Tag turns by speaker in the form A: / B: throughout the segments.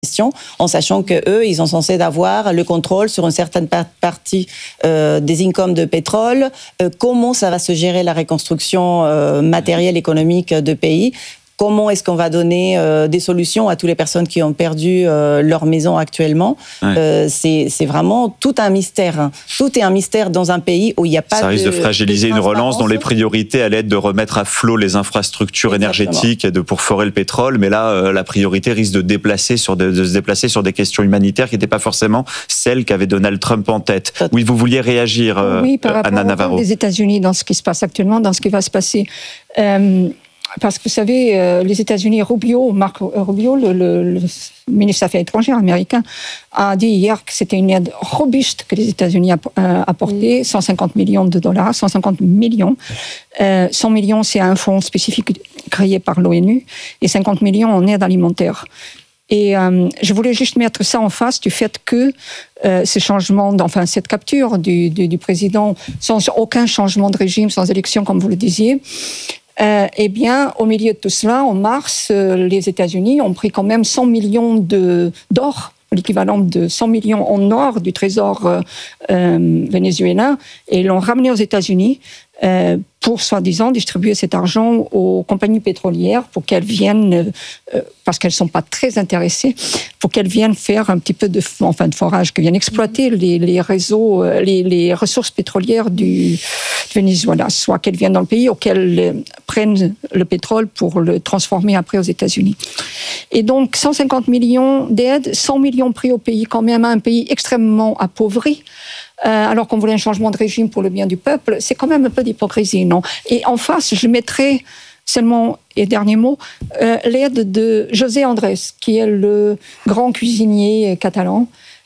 A: en sachant qu'eux, ils sont censés avoir le contrôle sur une certaine partie des incomes de pétrole. Comment ça va se gérer la reconstruction matérielle, économique de pays ? Comment est-ce qu'on va donner des solutions à toutes les personnes qui ont perdu leur maison actuellement ? C'est vraiment tout un mystère. Hein. Tout est un mystère dans un pays où il n'y a pas de...
B: Ça risque de fragiliser une relance dont les priorités allaient être de remettre à flot les infrastructures énergétiques et de pourforer le pétrole. Mais là, la priorité risque de se déplacer sur des questions humanitaires qui n'étaient pas forcément celles qu'avait Donald Trump en tête. Oui, vous vouliez réagir,
C: oui, par rapport
B: Anna Navarro.
C: des États-Unis dans ce qui se passe actuellement, dans ce qui va se passer. Parce que vous savez, les États-Unis, Marc Rubio, le ministre des Affaires étrangères américain, a dit hier que c'était une aide robuste que les États-Unis apportaient, 150 millions de dollars, 150 millions. 100 millions, c'est un fonds spécifique créé par l'ONU, et 50 millions en aide alimentaire. Et je voulais juste mettre ça en face du fait que ces changements, cette capture du président, sans aucun changement de régime, sans élection, comme vous le disiez, eh bien, au milieu de tout cela, en mars, les États-Unis ont pris quand même 100 millions d'or, l'équivalent de 100 millions en or du trésor vénézuélien, et l'ont ramené aux États-Unis pour, soi-disant, distribuer cet argent aux compagnies pétrolières pour qu'elles viennent, parce qu'elles ne sont pas très intéressées, pour qu'elles viennent faire un petit peu de forage, qu'elles viennent exploiter les réseaux, les ressources pétrolières du Venezuela, soit qu'elles viennent dans le pays ou qu'elles prennent le pétrole pour le transformer après aux États-Unis. Et donc, 150 millions d'aides, 100 millions pris au pays, quand même un pays extrêmement appauvri, alors qu'on voulait un changement de régime pour le bien du peuple, c'est quand même un peu d'hypocrisie, non ? Et en face, je mettrai seulement, et dernier mot, l'aide de José Andrés, qui est le grand cuisinier catalan,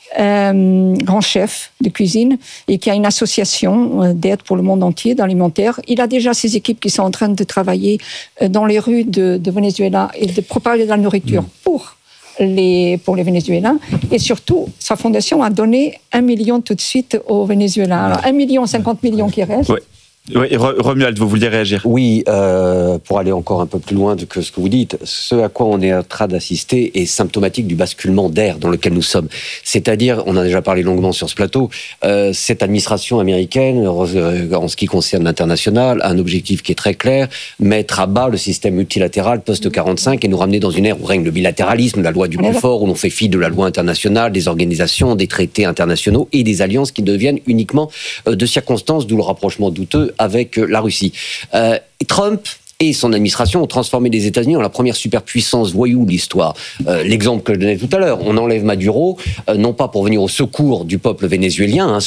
C: grand chef de cuisine, et qui a une association d'aide pour le monde entier d'alimentaire. Il a déjà ses équipes qui sont en train de travailler dans les rues de Venezuela et de préparer de la nourriture pour les Vénézuéliens. Et surtout, sa fondation a donné 1 million tout de suite aux Vénézuéliens. Alors, 1 million, 50 millions qui restent.
B: Oui. Oui, Romuald, vous vouliez réagir ?
D: Oui, pour aller encore un peu plus loin que ce que vous dites, ce à quoi on est en train d'assister est symptomatique du basculement d'air dans lequel nous sommes. C'est-à-dire, on a déjà parlé longuement sur ce plateau, cette administration américaine, en ce qui concerne l'international, a un objectif qui est très clair, mettre à bas le système multilatéral post-45 et nous ramener dans une ère où règne le bilatéralisme, la loi du plus fort, où l'on fait fi de la loi internationale, des organisations, des traités internationaux et des alliances qui deviennent uniquement de circonstances, d'où le rapprochement douteux avec la Russie. Trump et son administration ont transformé les États-Unis en la première superpuissance voyou de l'histoire. L'exemple que je donnais tout à l'heure, on enlève Maduro, non pas pour venir au secours du peuple vénézuélien,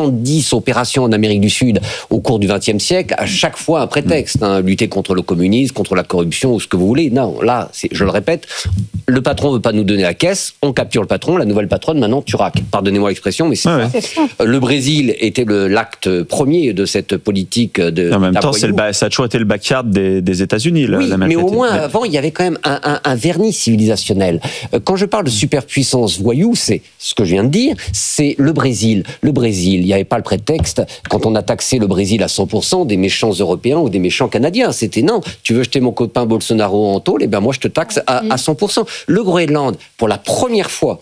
D: 70 opérations en Amérique du Sud au cours du XXe siècle, à chaque fois un prétexte, lutter contre le communisme, contre la corruption ou ce que vous voulez. Non, là, je le répète, le patron ne veut pas nous donner la caisse, on capture le patron, la nouvelle patronne, maintenant tu raques. Pardonnez-moi l'expression, mais c'est ça. Le Brésil était l'acte premier de cette politique de...
B: En même temps, ça a toujours été le backyard des États-Unis.
D: Oui, mais au moins, avant, il y avait quand même un vernis civilisationnel. Quand je parle de superpuissance voyou, c'est ce que je viens de dire, c'est le Brésil. Le Brésil, il n'y avait pas le prétexte, quand on a taxé le Brésil à 100%, des méchants Européens ou des méchants Canadiens. C'était non, tu veux jeter mon copain Bolsonaro en tôle, et ben moi je te taxe à 100%. Le Groenland, pour la première fois,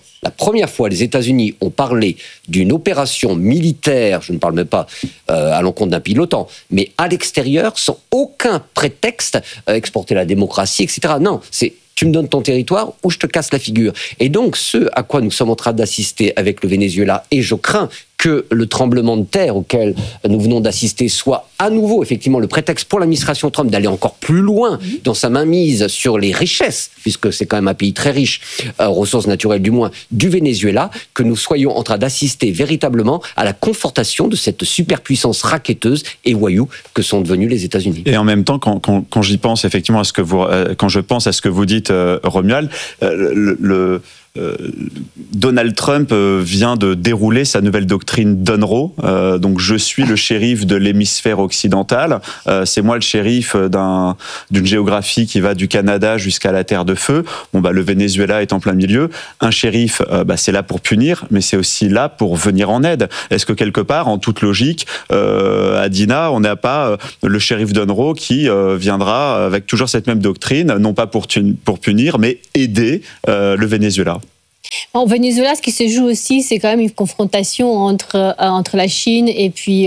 D: les États-Unis ont parlé d'une opération militaire, je ne parle même pas à l'encontre d'un pays de l'OTAN, mais à l'extérieur, sans aucun prétexte, exporter la démocratie, etc. Non, c'est tu me donnes ton territoire ou je te casse la figure. Et donc, ce à quoi nous sommes en train d'assister avec le Venezuela, et je crains que le tremblement de terre auquel nous venons d'assister soit à nouveau, effectivement, le prétexte pour l'administration Trump d'aller encore plus loin dans sa mainmise sur les richesses, puisque c'est quand même un pays très riche, ressources naturelles du moins, du Venezuela, que nous soyons en train d'assister véritablement à la confortation de cette superpuissance racketteuse et voyou que sont devenus les États-Unis.
B: Et en même temps, quand j'y pense, effectivement, quand je pense à ce que vous dites, Romuald, Donald Trump vient de dérouler sa nouvelle doctrine Donroe, donc je suis le shérif de l'hémisphère occidental, c'est moi le shérif d'une géographie qui va du Canada jusqu'à la Terre de Feu. Le Venezuela est en plein milieu. Un shérif, c'est là pour punir, mais c'est aussi là pour venir en aide. Est-ce que quelque part, en toute logique, à Dina, on n'a pas le shérif Donroe qui viendra avec toujours cette même doctrine, non pas pour punir, mais aider le Venezuela?
E: Au Venezuela, ce qui se joue aussi, c'est quand même une confrontation entre la Chine et puis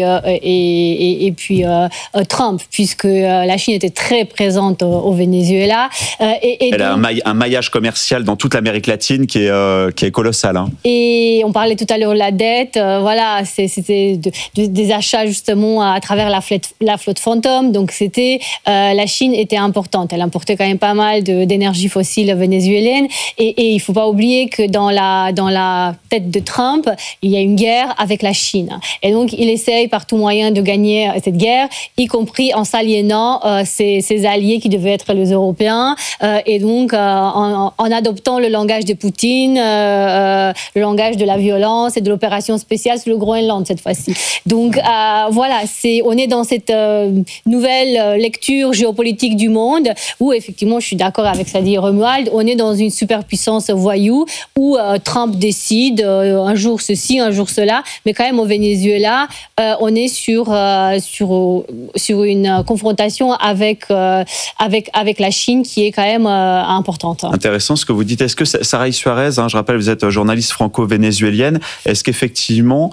E: Trump, puisque la Chine était très présente au Venezuela.
B: Elle a un maillage commercial dans toute l'Amérique latine qui est colossal. Hein.
E: Et on parlait tout à l'heure de la dette. Voilà, c'était des achats justement à travers la flotte fantôme. Donc la Chine était importante. Elle importait quand même pas mal d'énergie fossile vénézuélienne. Et il ne faut pas oublier que dans la tête de Trump, il y a une guerre avec la Chine. Et donc, il essaye par tout moyen de gagner cette guerre, y compris en s'aliénant ses alliés qui devaient être les Européens. Et donc, en adoptant le langage de Poutine, le langage de la violence et de l'opération spéciale sur le Groenland cette fois-ci. Donc, voilà, on est dans cette nouvelle lecture géopolitique du monde où, effectivement, je suis d'accord avec ça dit Romuald, on est dans une superpuissance voyou où Trump décide un jour ceci, un jour cela, mais quand même au Venezuela, on est sur une confrontation avec la Chine qui est quand même importante.
B: Intéressant ce que vous dites. Est-ce que Saray Suarez, je rappelle, vous êtes journaliste franco-vénézuélienne, est-ce qu'effectivement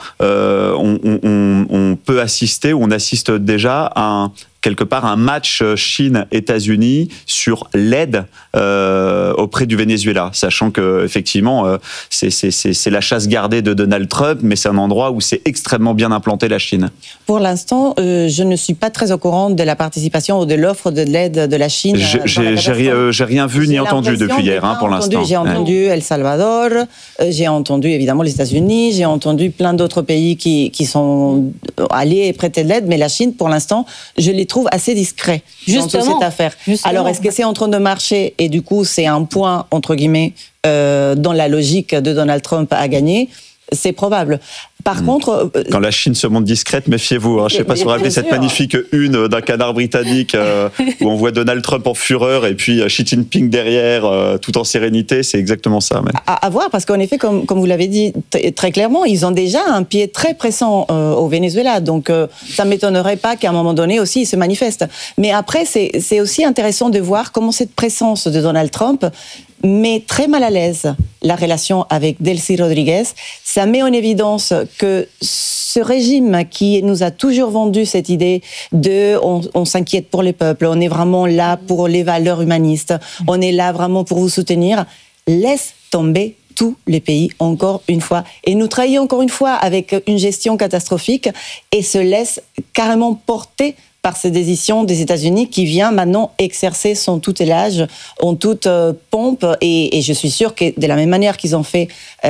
B: on peut assister ou on assiste déjà à quelque part un match Chine-États-Unis sur l'aide auprès du Venezuela, sachant que effectivement c'est la chasse gardée de Donald Trump, mais c'est un endroit où c'est extrêmement bien implanté la Chine.
A: Pour l'instant, je ne suis pas très au courant de la participation ou de l'offre de l'aide de la Chine.
B: J'ai rien vu ni entendu depuis hier, pour l'instant.
A: J'ai entendu El Salvador, j'ai entendu évidemment les États-Unis, j'ai entendu plein d'autres pays qui sont allés et prêtés de l'aide, mais la Chine, pour l'instant, je les trouve assez discrets dans toute cette affaire. Alors, est-ce que c'est en train de marcher et du coup, c'est un point, entre guillemets, dans la logique de Donald Trump à gagner? C'est probable. Par contre...
B: Quand la Chine se montre discrète, méfiez-vous. Je ne sais pas si vous vous rappelez cette magnifique une d'un Canard britannique où on voit Donald Trump en fureur et puis Xi Jinping derrière, tout en sérénité. C'est exactement ça. Mais...
A: À voir, parce qu'en effet, comme vous l'avez dit très clairement, ils ont déjà un pied très pressant au Venezuela. Donc, ça ne m'étonnerait pas qu'à un moment donné aussi, ils se manifestent. Mais après, c'est aussi intéressant de voir comment cette présence de Donald Trump met très mal à l'aise la relation avec Delcy Rodriguez. Ça met en évidence que ce régime qui nous a toujours vendu cette idée de on s'inquiète pour les peuples, on est vraiment là pour les valeurs humanistes, on est là vraiment pour vous soutenir, laisse tomber tous les pays, encore une fois. Et nous trahit encore une fois avec une gestion catastrophique et se laisse carrément porter par ces décisions des États-Unis qui vient maintenant exercer son tutélage en toute pompe. Et je suis sûre que de la même manière qu'ils ont fait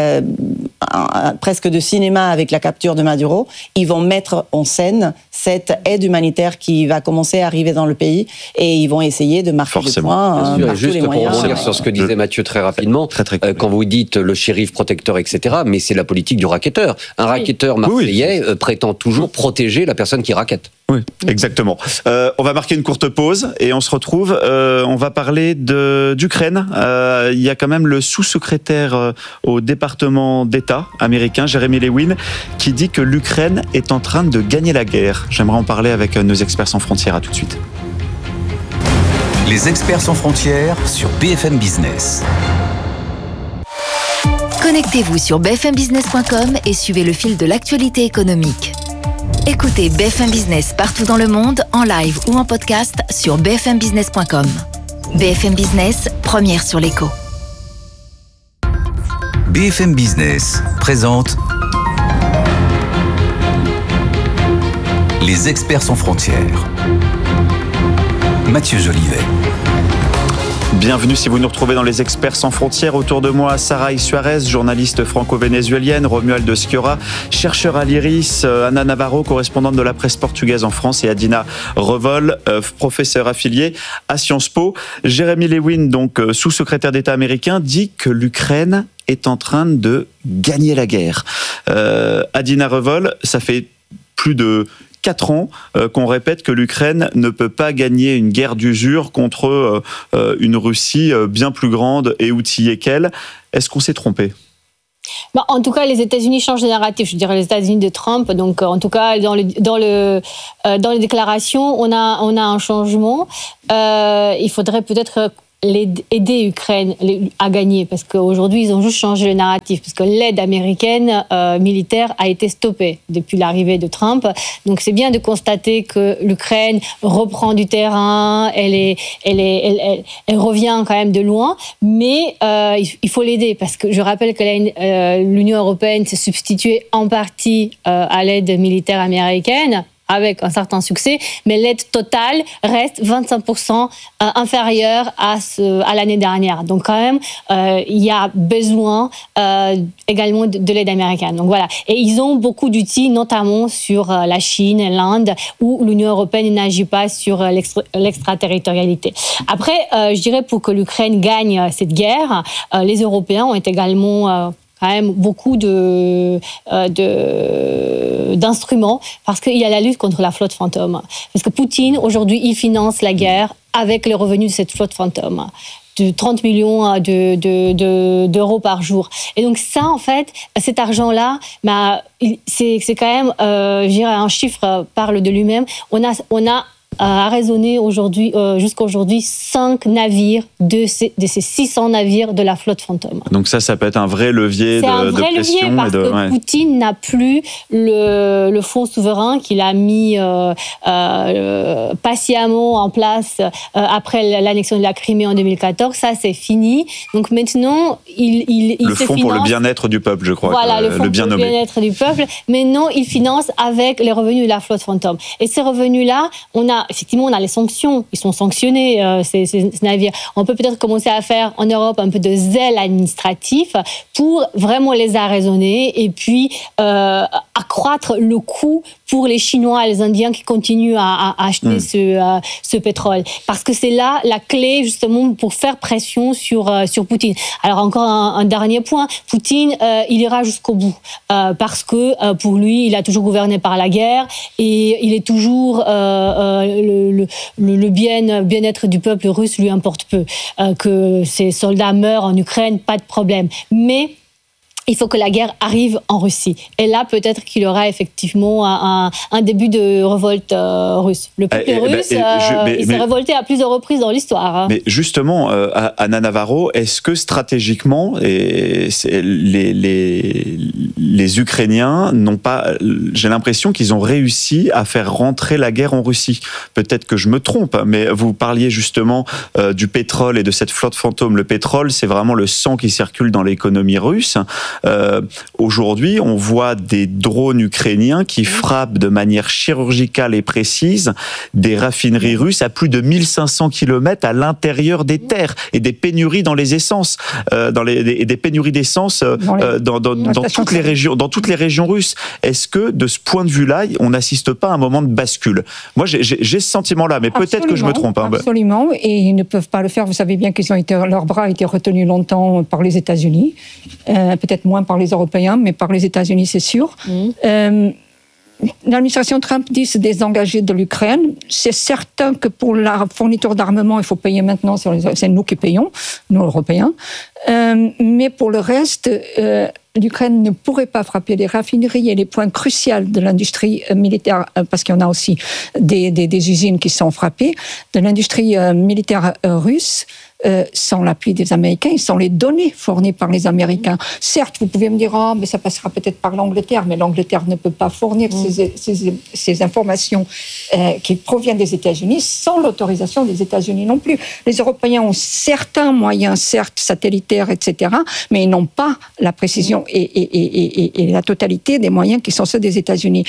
A: presque de cinéma avec la capture de Maduro, ils vont mettre en scène cette aide humanitaire qui va commencer à arriver dans le pays et ils vont essayer de marquer le point par
D: juste
A: tous les
D: pour
A: moyens.
D: rebondir sur ce que disait Mathieu très rapidement, quand vous dites le shérif protecteur, etc., mais c'est la politique du racketteur. Un racketteur marseillais prétend toujours protéger la personne qui rackette.
B: Oui, exactement. On va marquer une courte pause et on se retrouve. On va parler d'Ukraine. Il y a quand même le sous-secrétaire au département d'État américain, Jeremy Lewin, qui dit que l'Ukraine est en train de gagner la guerre. J'aimerais en parler avec nos experts sans frontières. À tout de suite.
F: Les experts sans frontières sur BFM Business.
G: Connectez-vous sur bfmbusiness.com et suivez le fil de l'actualité économique. Écoutez BFM Business partout dans le monde, en live ou en podcast sur bfmbusiness.com. BFM Business, première sur l'écho.
F: BFM Business présente Les experts sans frontières. Mathieu Jolivet.
B: Bienvenue si vous nous retrouvez dans les experts sans frontières. Autour de moi, Saray Suarez, journaliste franco-vénézuélienne, Romuald de Sciorra, chercheur à l'IRIS, Anna Navarro, correspondante de la presse portugaise en France, et Adina Revol, professeur affilié à Sciences Po. Jeremy Lewin, donc sous-secrétaire d'État américain, dit que l'Ukraine est en train de gagner la guerre. Adina Revol, ça fait plus de 4 ans qu'on répète que l'Ukraine ne peut pas gagner une guerre d'usure contre une Russie bien plus grande et outillée qu'elle. Est-ce qu'on s'est trompé ?
E: En tout cas, les États-Unis changent de narratif. Je dirais les États-Unis de Trump. Donc, en tout cas, dans les déclarations, on a un changement. Il faudrait peut-être aider l'Ukraine à gagner, parce qu'aujourd'hui, ils ont juste changé le narratif, parce que l'aide américaine militaire a été stoppée depuis l'arrivée de Trump. Donc, c'est bien de constater que l'Ukraine reprend du terrain, elle revient quand même de loin, mais il faut l'aider, parce que je rappelle que l'Union européenne s'est substituée en partie à l'aide militaire américaine, avec un certain succès, mais l'aide totale reste 25% inférieure à l'année dernière. Donc quand même, il y a besoin également de l'aide américaine. Donc voilà. Et ils ont beaucoup d'outils, notamment sur la Chine, l'Inde, où l'Union européenne n'agit pas sur l'extraterritorialité. Après, je dirais pour que l'Ukraine gagne cette guerre, les Européens ont également quand même beaucoup d'instruments, parce qu'il y a la lutte contre la flotte fantôme. Parce que Poutine, aujourd'hui, il finance la guerre avec les revenus de cette flotte fantôme, de 30 millions d'euros par jour. Et donc ça, en fait, cet argent-là, c'est quand même, je dirais, un chiffre parle de lui-même. On a raisonné aujourd'hui, jusqu'à aujourd'hui, 5 navires de ces 600 navires de la flotte fantôme.
B: Donc ça peut être un vrai levier de pression. C'est un vrai levier,
E: parce que Poutine n'a plus le fonds souverain qu'il a mis patiemment en place après l'annexion de la Crimée en 2014. Ça, c'est fini. Donc maintenant, il
B: le fonds pour le bien-être du peuple, je crois.
E: Voilà, le fonds pour le bien-être du peuple. Maintenant, il finance avec les revenus de la flotte fantôme. Et ces revenus-là, effectivement, on a les sanctions. Ils sont sanctionnés, ces navires. On peut peut-être commencer à faire en Europe un peu de zèle administratif pour vraiment les arraisonner et puis accroître le coût pour les Chinois et les Indiens qui continuent à acheter ce pétrole. Parce que c'est là la clé, justement, pour faire pression sur Poutine. Alors, encore un dernier point. Poutine, il ira jusqu'au bout. Parce que, pour lui, il a toujours gouverné par la guerre et il est toujours... le bien-être du peuple russe lui importe peu. Que ses soldats meurent en Ukraine, pas de problème. Mais il faut que la guerre arrive en Russie. Et là, peut-être qu'il y aura effectivement un début de révolte russe. Le peuple russe s'est révolté à plusieurs reprises dans l'histoire. Hein.
B: Mais justement, Anna Navarro, est-ce que stratégiquement, les Ukrainiens n'ont pas... J'ai l'impression qu'ils ont réussi à faire rentrer la guerre en Russie. Peut-être que je me trompe, mais vous parliez justement du pétrole et de cette flotte fantôme. Le pétrole, c'est vraiment le sang qui circule dans l'économie russe. Aujourd'hui, on voit des drones ukrainiens qui frappent de manière chirurgicale et précise des raffineries russes à plus de 1500 km à l'intérieur des terres, et des pénuries dans les essences, et des pénuries d'essence dans toutes les régions russes. Est-ce que, de ce point de vue-là, on n'assiste pas à un moment de bascule? Moi, j'ai ce sentiment-là, mais peut-être que je me trompe.
C: Absolument, et ils ne peuvent pas le faire. Vous savez bien que leurs bras ont été retenus longtemps par les États-Unis, peut-être moins par les Européens, mais par les États-Unis, c'est sûr. L'administration Trump dit se désengager de l'Ukraine. C'est certain que pour la fourniture d'armement, il faut payer maintenant, c'est nous qui payons, nous Européens. Mais pour le reste, l'Ukraine ne pourrait pas frapper les raffineries et les points cruciaux de l'industrie militaire, parce qu'il y en a aussi des usines qui sont frappées, de l'industrie militaire russe. Sans l'appui des Américains, sans les données fournies par les Américains. Certes, vous pouvez me dire, mais ça passera peut-être par l'Angleterre, mais l'Angleterre ne peut pas fournir ces informations qui proviennent des États-Unis sans l'autorisation des États-Unis non plus. Les Européens ont certains moyens, certes satellitaires, etc., mais ils n'ont pas la précision et la totalité des moyens qui sont ceux des États-Unis.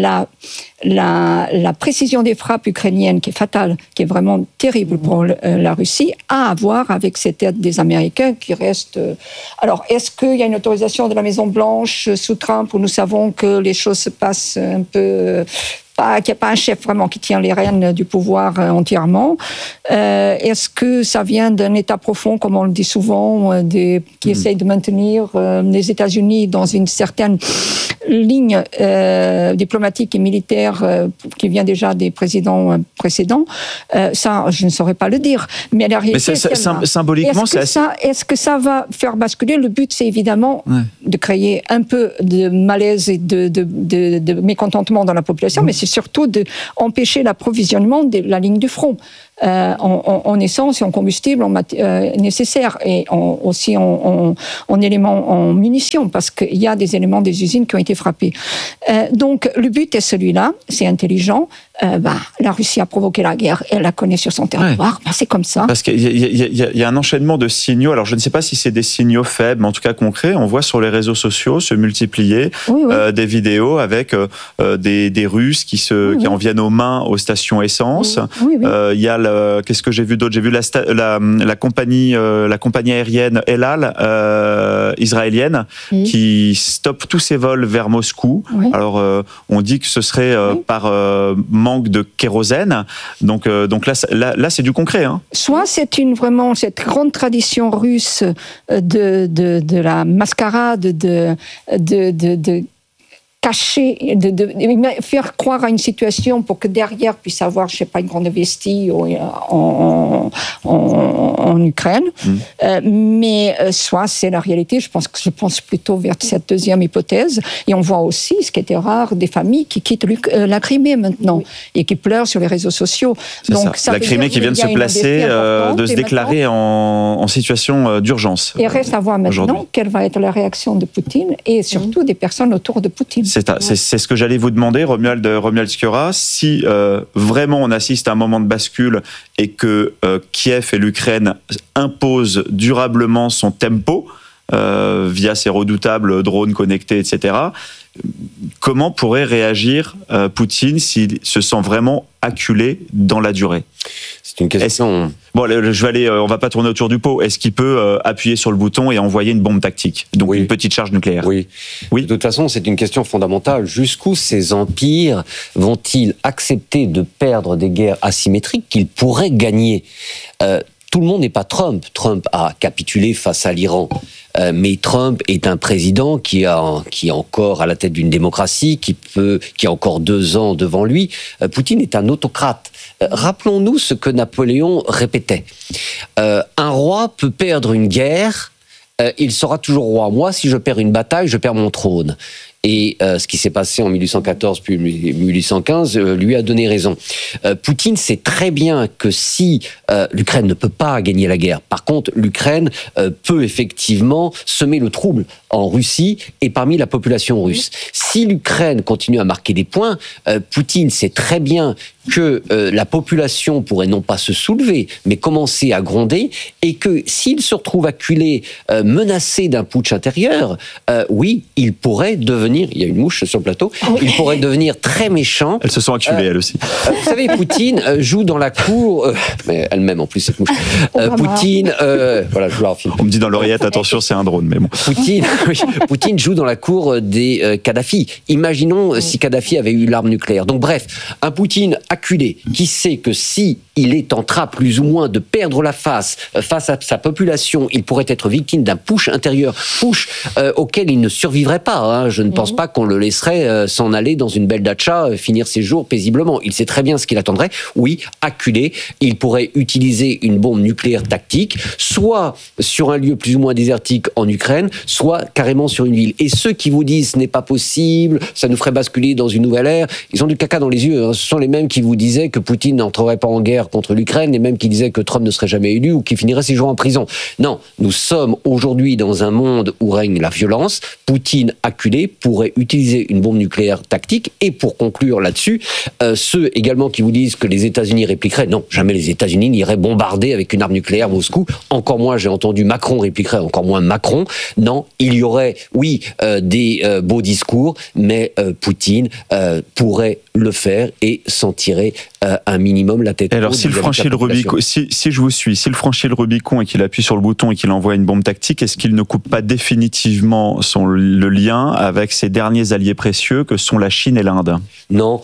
C: La précision des frappes ukrainiennes, qui est fatale, qui est vraiment terrible pour la Russie, a à voir avec cette aide des Américains qui reste... Alors, est-ce qu'il y a une autorisation de la Maison-Blanche sous Trump où nous savons que les choses se passent un peu... qu'il n'y a pas un chef vraiment qui tient les rênes du pouvoir entièrement. Est-ce que ça vient d'un État profond, comme on le dit souvent, qui essaye de maintenir les États-Unis dans une certaine ligne diplomatique et militaire qui vient déjà des présidents précédents? Ça, je ne saurais pas le dire. Mais la réalité,
B: symboliquement,
C: est-ce que ça va faire basculer? Le but, c'est évidemment de créer un peu de malaise et de mécontentement dans la population, mais c'est surtout d'empêcher l'approvisionnement de la ligne du front. en essence et en combustible nécessaires, et aussi en éléments, en munitions, parce qu'il y a des éléments des usines qui ont été frappés. Donc le but est celui-là, c'est intelligent. La Russie a provoqué la guerre, elle la connaît sur son territoire, c'est comme ça.
B: Parce qu'il y a un enchaînement de signaux, alors je ne sais pas si c'est des signaux faibles, mais en tout cas concrets, on voit sur les réseaux sociaux se multiplier des vidéos avec des Russes qui en viennent aux mains aux stations essence. Il y a qu'est-ce que j'ai vu d'autre ? J'ai vu la compagnie aérienne El Al israélienne qui stoppe tous ses vols vers Moscou. Alors on dit que ce serait par manque de kérosène. Donc là c'est du concret.
C: Soit c'est vraiment cette grande tradition russe de la mascarade, de cacher, de faire croire à une situation pour que derrière puisse avoir, je sais pas, une grande investie en Ukraine. Mais soit c'est la réalité. Je pense plutôt vers cette deuxième hypothèse. Et on voit aussi, ce qui était rare, des familles qui quittent la Crimée maintenant et qui pleurent sur les réseaux sociaux.
B: Donc ça. La Crimée qui vient de se placer, de se déclarer en situation d'urgence.
C: Et reste à voir maintenant quelle va être la réaction de Poutine et surtout des personnes autour de Poutine.
B: C'est ce que j'allais vous demander, Romuald Skiora. Si vraiment on assiste à un moment de bascule et que Kiev et l'Ukraine imposent durablement son tempo via ses redoutables drones connectés, etc., comment pourrait réagir Poutine s'il se sent vraiment acculé dans la durée ?
D: C'est une question...
B: on va pas tourner autour du pot. Est-ce qu'il peut appuyer sur le bouton et envoyer une bombe tactique ? Donc une petite charge nucléaire.
D: Oui. De toute façon, c'est une question fondamentale. Jusqu'où ces empires vont-ils accepter de perdre des guerres asymétriques qu'ils pourraient gagner ? Tout le monde n'est pas Trump. Trump a capitulé face à l'Iran. Mais Trump est un président qui est encore à la tête d'une démocratie, qui a encore 2 ans devant lui. Poutine est un autocrate. Rappelons-nous ce que Napoléon répétait. Un roi peut perdre une guerre, il sera toujours roi. Moi, si je perds une bataille, je perds mon trône. Et ce qui s'est passé en 1814 puis 1815 lui a donné raison. Poutine sait très bien que si l'Ukraine ne peut pas gagner la guerre, par contre l'Ukraine peut effectivement semer le trouble en Russie et parmi la population russe. Si l'Ukraine continue à marquer des points, Poutine sait très bien que la population pourrait non pas se soulever, mais commencer à gronder, et que s'il se retrouve acculé, menacé d'un putsch intérieur, oui, il pourrait devenir, il y a une mouche sur le plateau, il pourrait devenir très méchant.
B: Elles se sont acculées, elles aussi.
D: Vous savez, Poutine joue dans la cour, mais elle-même en plus cette mouche. Poutine, voilà, je vous la refile.
B: On me dit dans l'oreillette, attention, c'est un drone, mais bon.
D: Poutine joue dans la cour des Kadhafi. Imaginons si Kadhafi avait eu l'arme nucléaire. Donc bref, un Poutine acculé qui sait que si il est en train plus ou moins de perdre la face à sa population, il pourrait être victime d'un putsch intérieur, putsch auquel il ne survivrait pas. Je ne pense pas qu'on le laisserait s'en aller dans une belle datcha, finir ses jours paisiblement. Il sait très bien ce qu'il attendrait. Oui, acculé, il pourrait utiliser une bombe nucléaire tactique, soit sur un lieu plus ou moins désertique en Ukraine, soit carrément sur une ville. Et ceux qui vous disent ce n'est pas possible, ça nous ferait basculer dans une nouvelle ère, ils ont du caca dans les yeux. Ce sont les mêmes qui vous disaient que Poutine n'entrerait pas en guerre contre l'Ukraine, les mêmes qui disaient que Trump ne serait jamais élu ou qu'il finirait ses jours en prison. Non, nous sommes aujourd'hui dans un monde où règne la violence. Poutine acculé pourrait utiliser une bombe nucléaire tactique. Et pour conclure là-dessus, ceux également qui vous disent que les États-Unis répliqueraient, non, jamais les États-Unis n'iraient bombarder avec une arme nucléaire Moscou. Encore moins, j'ai entendu Macron répliquerait, encore moins Macron. Non, il y aurait, oui, des beaux discours, mais Poutine pourrait le faire et s'en tirer un minimum la tête haute.
B: Alors, s'il franchit le Rubicon, si je vous suis, s'il franchit le Rubicon et qu'il appuie sur le bouton et qu'il envoie une bombe tactique, est-ce qu'il ne coupe pas définitivement le lien avec ses derniers alliés précieux que sont la Chine et l'Inde ?
D: Non,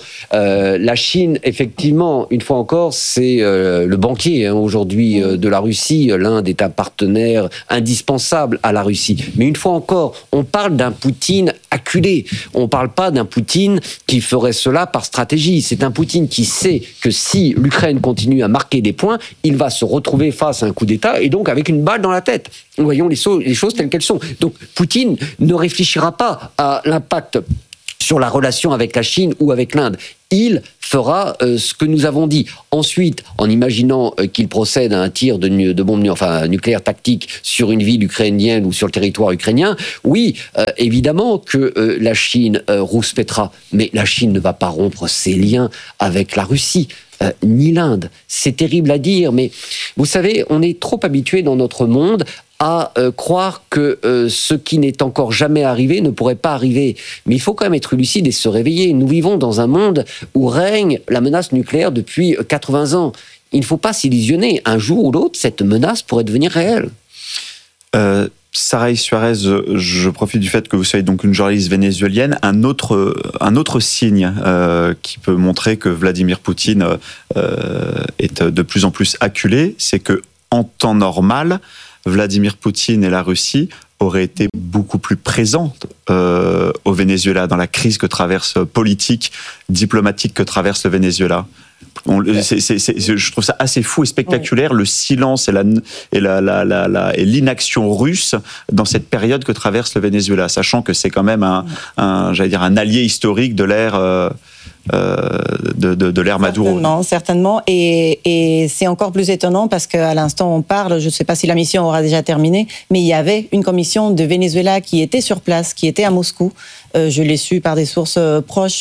D: la Chine, effectivement, une fois encore, c'est le banquier aujourd'hui de la Russie. L'Inde est un partenaire indispensable à la Russie. Mais une fois encore, on parle d'un Poutine acculé. On ne parle pas d'un Poutine qui ferait cela par stratégie. C'est un Poutine qui sait que si l'Ukraine continue à marquer des points, il va se retrouver face à un coup d'État et donc avec une balle dans la tête. Voyons les choses telles qu'elles sont. Donc Poutine ne réfléchira pas à l'impact sur la relation avec la Chine ou avec l'Inde. Il fera ce que nous avons dit. Ensuite, en imaginant qu'il procède à un tir de bombe nucléaire tactique sur une ville ukrainienne ou sur le territoire ukrainien, oui, évidemment que la Chine rouspètera, mais la Chine ne va pas rompre ses liens avec la Russie. Ni l'Inde. C'est terrible à dire, mais vous savez, on est trop habitué dans notre monde à croire que ce qui n'est encore jamais arrivé ne pourrait pas arriver. Mais il faut quand même être lucide et se réveiller. Nous vivons dans un monde où règne la menace nucléaire depuis 80 ans. Il ne faut pas s'illusionner. Un jour ou l'autre, cette menace pourrait devenir réelle.
B: Saray Suarez, je profite du fait que vous soyez donc une journaliste vénézuélienne. Un autre signe qui peut montrer que Vladimir Poutine est de plus en plus acculé, c'est que en temps normal, Vladimir Poutine et la Russie auraient été beaucoup plus présents au Venezuela dans la crise que traverse politique, diplomatique que traverse le Venezuela. Je trouve ça assez fou et spectaculaire, le silence et l'inaction russe dans cette période que traverse le Venezuela, sachant que c'est quand même un allié historique de l'ère de l'ère Maduro.
A: Certainement. Et c'est encore plus étonnant parce qu'à l'instant on parle, je ne sais pas si la mission aura déjà terminé, mais il y avait une commission de Venezuela qui était sur place, qui était à Moscou. Je l'ai su par des sources proches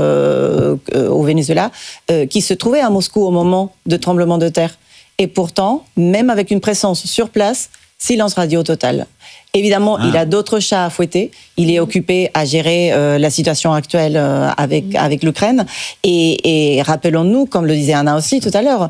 A: au Venezuela, qui se trouvait à Moscou au moment de tremblement de terre. Et pourtant, même avec une présence sur place, silence radio total. Évidemment, il a d'autres chats à fouetter. Il est occupé à gérer la situation actuelle avec l'Ukraine. Et rappelons-nous, comme le disait Anna aussi tout à l'heure,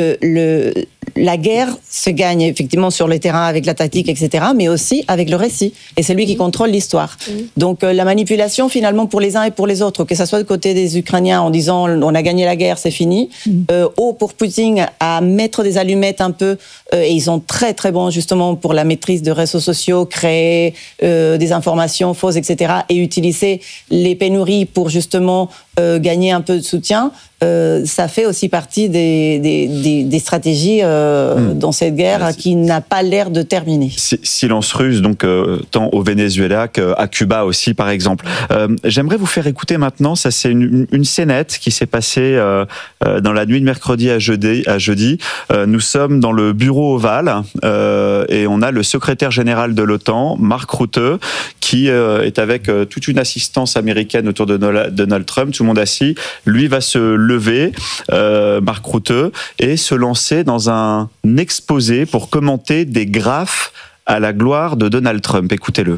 A: la guerre se gagne effectivement sur le terrain avec la tactique, etc., mais aussi avec le récit. Et c'est lui qui contrôle l'histoire. Donc la manipulation, finalement, pour les uns et pour les autres, que ça soit du côté des Ukrainiens en disant on a gagné la guerre, c'est fini, ou pour Poutine à mettre des allumettes un peu, et ils sont très très bons justement pour la maîtrise de réseaux sociaux, créer des informations fausses, etc., et utiliser les pénuries pour justement gagner un peu de soutien. Ça fait aussi partie des stratégies dans cette guerre qui n'a pas l'air de terminer.
B: Silence russe, donc tant au Venezuela qu'à Cuba aussi, par exemple. J'aimerais vous faire écouter maintenant, ça c'est une scénette qui s'est passée dans la nuit de mercredi à jeudi. Nous sommes dans le bureau ovale et on a le secrétaire général de l'OTAN, Mark Rutte, qui est avec toute une assistance américaine autour de Donald Trump, tout le monde assis. Lui va se lever, Mark Rutte, et se lancer dans un exposé pour commenter des graphes à la gloire de Donald Trump. Écoutez-le.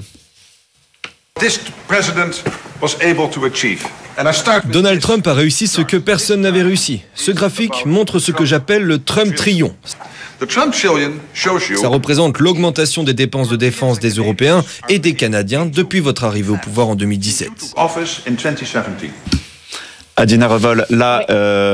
H: Donald Trump a réussi ce que personne n'avait réussi. Ce graphique montre ce que j'appelle le Trump Trillion. Ça représente l'augmentation des dépenses de défense des Européens et des Canadiens depuis votre arrivée au pouvoir en 2017.
B: Adina Revol, là,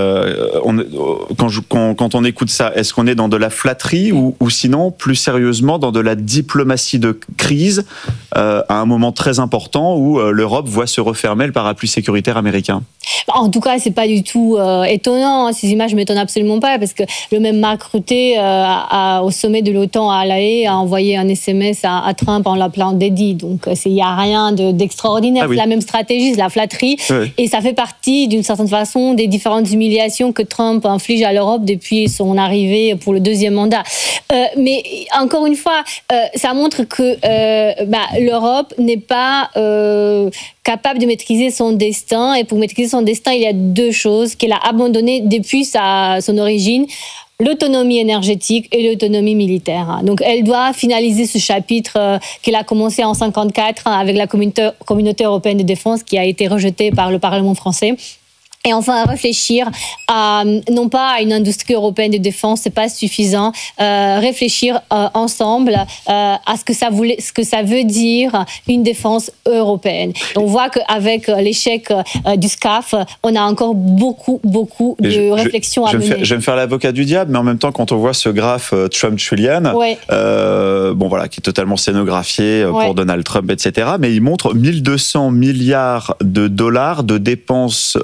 B: quand on écoute ça, est-ce qu'on est dans de la flatterie ou sinon, plus sérieusement, dans de la diplomatie de crise à un moment très important où l'Europe voit se refermer le parapluie sécuritaire américain?
E: En tout cas, c'est pas du tout étonnant. Ces images m'étonnent absolument pas parce que le même Mark Rutte, au sommet de l'OTAN à La Haye, a envoyé un SMS à Trump en l'appelant Daddy. Donc, il n'y a rien d'extraordinaire. C'est la même stratégie, c'est la flatterie. Oui. Et ça fait partie, d'une certaine façon, des différentes humiliations que Trump inflige à l'Europe depuis son arrivée pour le deuxième mandat. Mais encore une fois, ça montre que l'Europe n'est pas capable de maîtriser son destin. Et pour maîtriser son destin, il y a deux choses qu'elle a abandonnées depuis son origine: l'autonomie énergétique et l'autonomie militaire. Donc, elle doit finaliser ce chapitre qu'elle a commencé en 1954 avec la communauté européenne de défense qui a été rejetée par le Parlement français. Et enfin, réfléchir non pas à une industrie européenne de défense, c'est pas suffisant. Réfléchir ensemble à ce que ça veut dire une défense européenne. On voit qu'avec l'échec du SCAF, on a encore beaucoup de réflexions à mener.
B: Je vais me faire l'avocat du diable, mais en même temps, quand on voit ce graphe Trump Trillion, qui est totalement scénographié pour Donald Trump, etc., mais il montre 1200 milliards de dollars de dépenses supplémentaires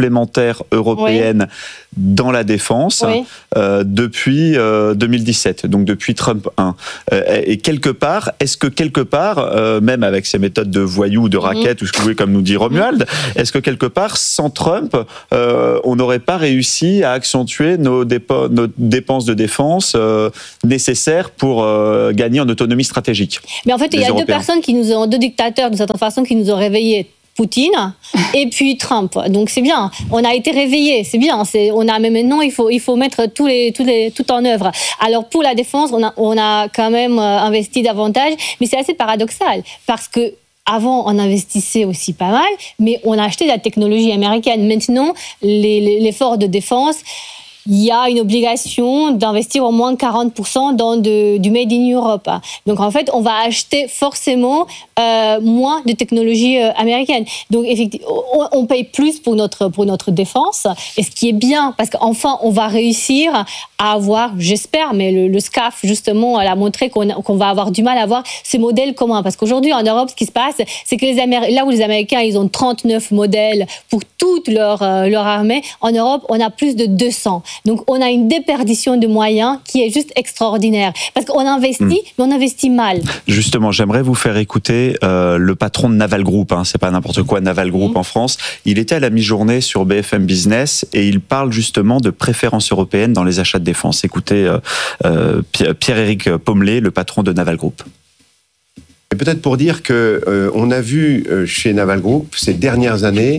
B: supplémentaire européenne dans la défense depuis 2017, donc depuis Trump 1. Et quelque part, est-ce que quelque part, même avec ces méthodes de voyous, de raquettes, ou ce que vous voulez, comme nous dit Romuald, est-ce que quelque part, sans Trump, on n'aurait pas réussi à accentuer nos dépenses de défense nécessaires pour gagner en autonomie stratégique? Mais
E: en fait, il y a deux personnes deux dictateurs, de certaine façon, qui nous ont réveillés. Poutine et puis Trump. Donc c'est bien. On a été réveillés, c'est bien. Mais maintenant il faut mettre tout en œuvre. Alors pour la défense, on a quand même investi davantage, mais c'est assez paradoxal parce que avant, on investissait aussi pas mal, mais on a acheté de la technologie américaine. Maintenant, l'effort de défense, il y a une obligation d'investir au moins 40% dans du Made in Europe. Donc en fait, on va acheter forcément moins de technologie américaine. Donc effectivement, on paye plus pour notre défense, et ce qui est bien, parce qu'enfin, on va réussir à avoir, j'espère, mais le SCAF, justement, elle a montré qu'on va avoir du mal à avoir ces modèles communs. Parce qu'aujourd'hui, en Europe, ce qui se passe, c'est que là où les Américains, ils ont 39 modèles pour toute leur armée, en Europe, on a plus de 200. Donc, on a une déperdition de moyens qui est juste extraordinaire. Parce qu'on investit, mais on investit mal.
B: Justement, j'aimerais vous faire écouter le patron de Naval Group. C'est pas n'importe quoi, Naval Group en France. Il était à la mi-journée sur BFM Business et il parle justement de préférence européenne dans les achats de défense. Écoutez Pierre-Éric Pommelet, le patron de Naval Group.
I: Et peut-être pour dire qu'on a vu chez Naval Group ces dernières années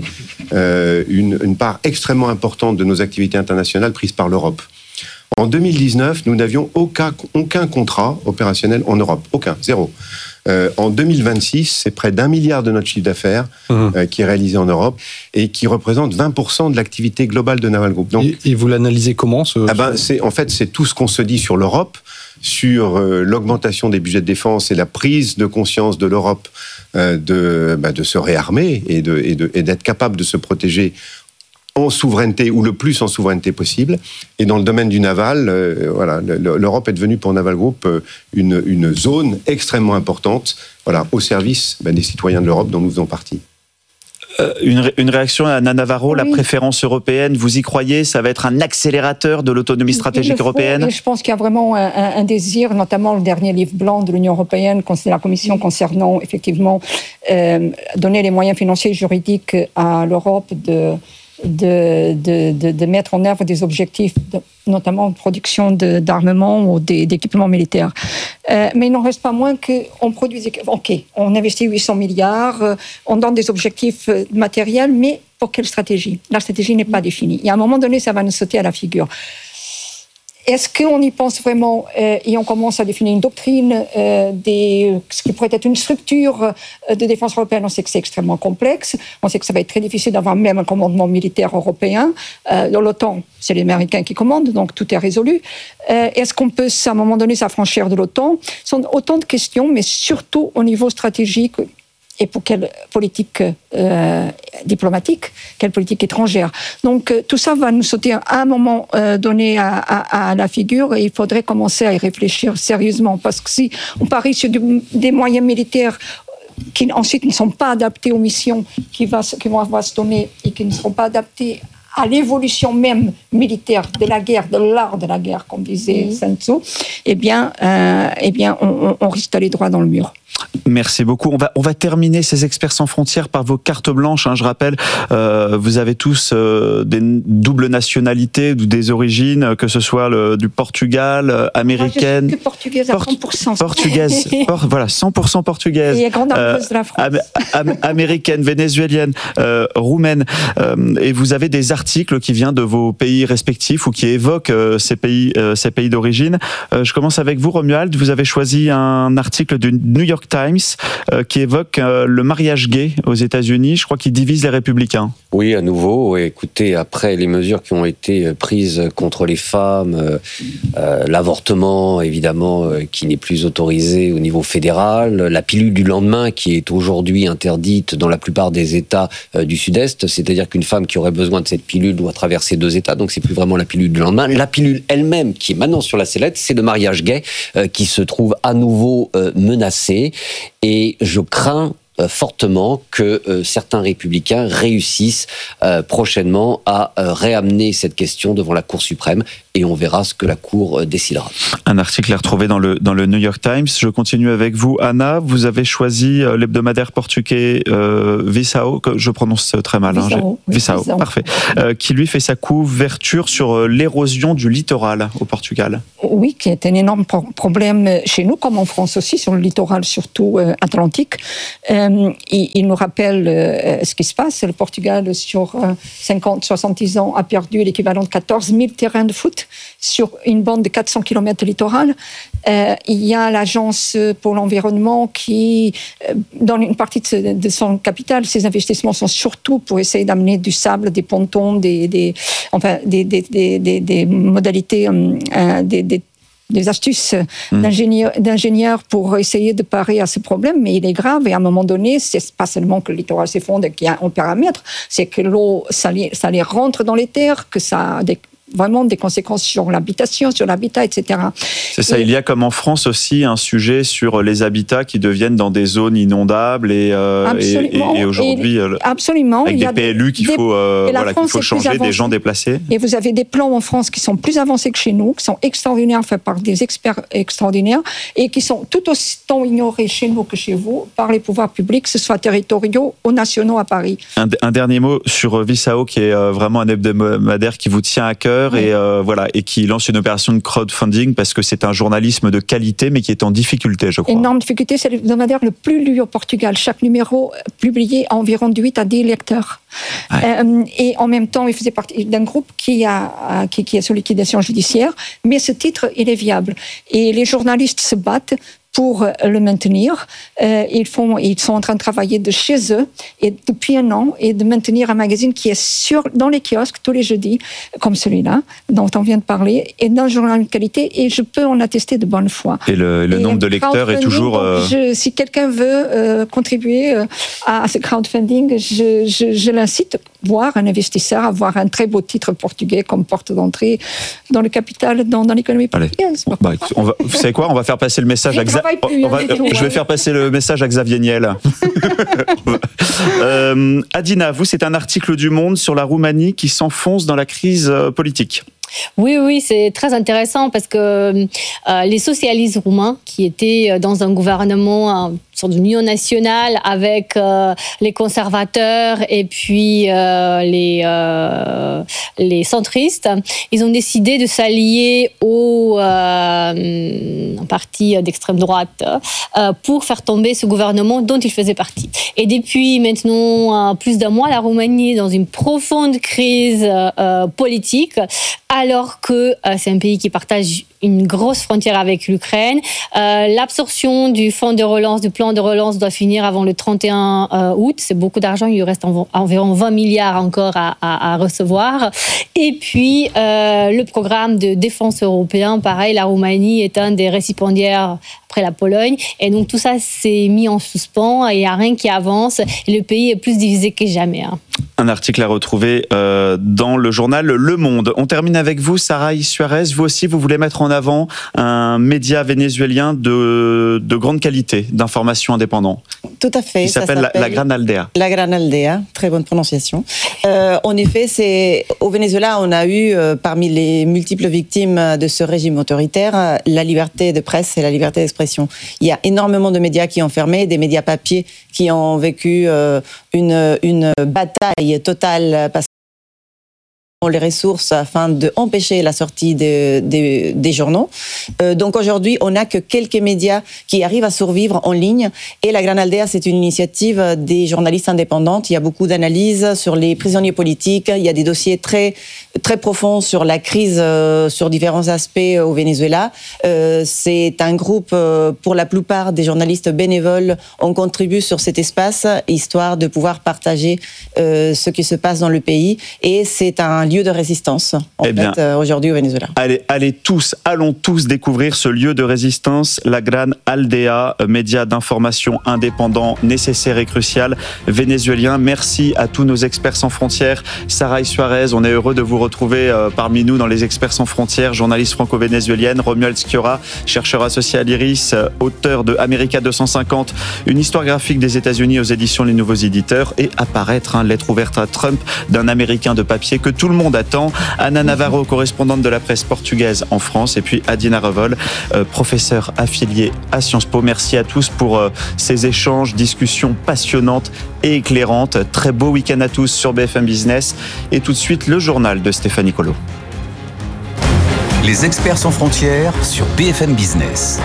I: une part extrêmement importante de nos activités internationales prises par l'Europe. En 2019, nous n'avions aucun contrat opérationnel en Europe. Aucun, zéro. En 2026, c'est près d'1 milliard de notre chiffre d'affaires qui est réalisé en Europe et qui représente 20% de l'activité globale de Naval Group. Donc,
J: et vous l'analysez comment
I: c'est tout ce qu'on se dit sur l'Europe, sur l'augmentation des budgets de défense et la prise de conscience de l'Europe de se réarmer et d'être capable de se protéger en souveraineté ou le plus en souveraineté possible. Et dans le domaine du naval, l'Europe est devenue pour Naval Group une zone extrêmement importante, au service des citoyens de l'Europe dont nous faisons partie.
B: Une réaction à Anna Navarro, la préférence européenne, vous y croyez? Ça va être un accélérateur de l'autonomie stratégique européenne?
C: Je pense qu'il y a vraiment un désir, notamment le dernier livre blanc de l'Union européenne, la Commission concernant effectivement donner les moyens financiers et juridiques à l'Europe de mettre en œuvre des objectifs, notamment de production d'armement ou d'équipements militaires. Mais il n'en reste pas moins qu'on produit... on investit 800 milliards, on donne des objectifs matériels, mais pour quelle stratégie? La stratégie n'est pas définie. Et à un moment donné, ça va nous sauter à la figure. Est-ce qu'on y pense vraiment et on commence à définir une doctrine, ce qui pourrait être une structure de défense européenne? On sait que c'est extrêmement complexe. On sait que ça va être très difficile d'avoir même un commandement militaire européen. Dans l'OTAN, c'est les Américains qui commandent, donc tout est résolu. Est-ce qu'on peut, à un moment donné, s'affranchir de l'OTAN? Ce sont autant de questions, mais surtout au niveau stratégique. Et pour quelle politique diplomatique, quelle politique étrangère. Donc tout ça va nous sauter à un moment donné à la figure et il faudrait commencer à y réfléchir sérieusement parce que si on parie sur des moyens militaires qui ensuite ne sont pas adaptés aux missions qui vont se donner et qui ne seront pas adaptés à l'évolution même militaire de la guerre, de l'art de la guerre, comme disait Sun Tzu, eh bien, on risque d'aller droit dans le mur.
B: Merci beaucoup. On va terminer ces experts sans frontières par vos cartes blanches. Je rappelle, vous avez tous des doubles nationalités ou des origines, que ce soit du Portugal, américaine.
C: Je suis portugaise à 100%.
B: Portugaise, 100% portugaise.
C: Et grande amoureuse de la France.
B: Américaine, vénézuélienne, roumaine. Et vous avez des articles qui viennent de vos pays respectifs ou qui évoquent ces pays d'origine. Je commence avec vous, Romuald. Vous avez choisi un article du New York Times qui évoque le mariage gay aux États-Unis. Je crois qu'il divise les républicains.
D: Oui, à nouveau. Écoutez, après les mesures qui ont été prises contre les femmes, l'avortement, évidemment, qui n'est plus autorisé au niveau fédéral, la pilule du lendemain qui est aujourd'hui interdite dans la plupart des États du Sud-Est, c'est-à-dire qu'une femme qui aurait besoin de cette pilule doit traverser 2 États, donc c'est plus vraiment la pilule du lendemain. La pilule elle-même, qui est maintenant sur la sellette, c'est le mariage gay qui se trouve à nouveau menacé. Et je crains fortement que certains républicains réussissent prochainement à réamener cette question devant la Cour suprême, et on verra ce que la Cour décidera.
B: Un article est retrouvé dans le New York Times. Je continue avec vous, Anna. Vous avez choisi l'hebdomadaire portugais Visao, que je prononce très mal. Visao, parfait. Qui lui fait sa couverture sur l'érosion du littoral au Portugal.
C: Oui, qui est un énorme problème chez nous, comme en France aussi, sur le littoral, surtout atlantique. Il nous rappelle ce qui se passe. Le Portugal, sur 50-70 ans, a perdu l'équivalent de 14 000 terrains de foot sur une bande de 400 km de littoral. Il y a l'Agence pour l'environnement qui, dans une partie de son capital, ses investissements sont surtout pour essayer d'amener du sable, des pontons, des modalités, des astuces d'ingénieurs pour essayer de parer à ce problème, mais il est grave, et à un moment donné, c'est pas seulement que le littoral s'effondre et qu'il y a un paramètre, c'est que l'eau salée rentre dans les terres, que ça a vraiment des conséquences sur l'habitation, sur l'habitat, etc.
B: C'est ça, il y a comme en France aussi un sujet sur les habitats qui deviennent dans des zones inondables et aujourd'hui,
C: absolument,
B: avec des PLU qu'il faut changer, des gens déplacés.
C: Et vous avez des plans en France qui sont plus avancés que chez nous, qui sont extraordinaires, faits par des experts extraordinaires, et qui sont tout autant ignorés chez nous que chez vous par les pouvoirs publics, que ce soit territoriaux ou nationaux à Paris.
B: Un dernier mot sur Visao, qui est vraiment un hebdomadaire qui vous tient à cœur. Oui. Et qui lance une opération de crowdfunding parce que c'est un journalisme de qualité mais qui est en difficulté, je crois.
C: Énorme difficulté, c'est l'hebdomadaire le plus lu au Portugal. Chaque numéro publié a environ de 8 à 10 lecteurs. Ouais. Et en même temps, il faisait partie d'un groupe qui est sous liquidation judiciaire, mais ce titre, il est viable. Et les journalistes se battent pour le maintenir. Ils sont en train de travailler de chez eux et depuis un an, et de maintenir un magazine qui est dans les kiosques tous les jeudis, comme celui-là, dont on vient de parler, et d'un journal de qualité, et je peux en attester de bonne foi.
B: Et le nombre de lecteurs est toujours...
C: si quelqu'un veut contribuer à ce crowdfunding, je l'incite, voir un investisseur, avoir un très beau titre portugais comme porte d'entrée dans le capital, dans l'économie portugaise.
B: Vous savez quoi, on va faire passer le message à je vais faire passer le message à Xavier Niel. Adina, vous, c'est un article du Monde sur la Roumanie qui s'enfonce dans la crise politique.
E: Oui, c'est très intéressant parce que les socialistes roumains qui étaient dans un gouvernement, une sorte d'union nationale avec les conservateurs et puis les centristes, ils ont décidé de s'allier au parti d'extrême droite pour faire tomber ce gouvernement dont ils faisaient partie. Et depuis maintenant plus d'un mois, la Roumanie est dans une profonde crise politique, alors que c'est un pays qui partage une grosse frontière avec l'Ukraine. L'absorption du fonds de relance, du plan de relance doit finir avant le 31 août. C'est beaucoup d'argent, il lui reste environ 20 milliards encore à recevoir. Et puis, le programme de défense européen, pareil, la Roumanie est un des récipiendaires après la Pologne. Et donc, tout ça s'est mis en suspens, il n'y a rien qui avance. Et le pays est plus divisé que jamais.
B: Un article à retrouver dans le journal Le Monde. On termine avec vous, Saray Suarez. Vous aussi, vous voulez mettre en avant un média vénézuélien de grande qualité, d'information indépendant.
A: Tout à fait.
B: Il s'appelle La Gran Aldea.
A: La Gran Aldea, très bonne prononciation. En effet, au Venezuela, on a eu, parmi les multiples victimes de ce régime autoritaire, la liberté de presse et la liberté d'expression. Il y a énormément de médias qui ont fermé, des médias papier qui ont vécu une bataille totale parce les ressources afin d'empêcher la sortie des journaux. Donc aujourd'hui, on n'a que quelques médias qui arrivent à survivre en ligne. Et la Gran Aldea, c'est une initiative des journalistes indépendantes. Il y a beaucoup d'analyses sur les prisonniers politiques. Il y a des dossiers très, très profonds sur la crise, sur différents aspects au Venezuela. C'est un groupe, pour la plupart des journalistes bénévoles, on contribue sur cet espace, histoire de pouvoir partager ce qui se passe dans le pays. Et c'est un lieu lieu de résistance aujourd'hui au Venezuela.
B: Allons tous découvrir ce lieu de résistance, la Gran Aldea, média d'information indépendant, nécessaire et crucial vénézuélien. Merci à tous nos experts sans frontières. Saray Suarez, on est heureux de vous retrouver parmi nous dans les experts sans frontières, journaliste franco-vénézuélienne. Romuald Sciorra, chercheur associé à l'IRIS, auteur de America 250, une histoire graphique des États-Unis aux éditions Les Nouveaux Éditeurs, et apparaître, lettre ouverte à Trump d'un Américain de papier que tout le monde attend. Anna Navarro, correspondante de la presse portugaise en France, et puis Adina Revol, professeur affilié à Sciences Po. Merci à tous pour ces échanges, discussions passionnantes et éclairantes. Très beau week-end à tous sur BFM Business. Et tout de suite, le journal de Stéphanie Colo.
F: Les experts sans frontières sur BFM Business.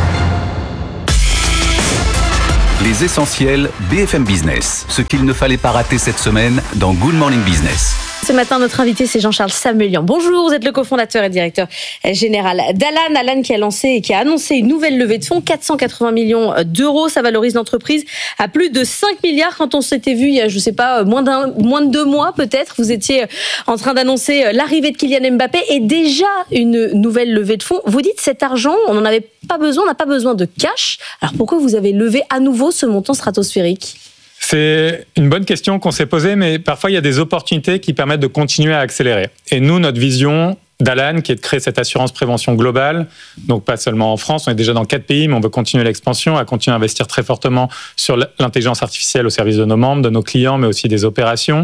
F: Les essentiels BFM Business. Ce qu'il ne fallait pas rater cette semaine dans Good Morning Business.
J: Ce matin, notre invité, c'est Jean-Charles Samuelian. Bonjour, vous êtes le cofondateur et directeur général d'Alan. Alan qui a lancé et qui a annoncé une nouvelle levée de fonds, 480 millions d'euros. Ça valorise l'entreprise à plus de 5 milliards. Quand on s'était vu il y a, je ne sais pas, moins de 2 mois peut-être, vous étiez en train d'annoncer l'arrivée de Kylian Mbappé et déjà une nouvelle levée de fonds. Vous dites cet argent, on n'en avait pas besoin, on n'a pas besoin de cash. Alors pourquoi vous avez levé à nouveau ce montant stratosphérique ?
K: C'est une bonne question qu'on s'est posée, mais parfois il y a des opportunités qui permettent de continuer à accélérer. Et nous, notre vision d'Alan, qui est de créer cette assurance prévention globale, donc pas seulement en France, on est déjà dans 4 pays, mais on veut continuer l'expansion, à continuer à investir très fortement sur l'intelligence artificielle au service de nos membres, de nos clients, mais aussi des opérations,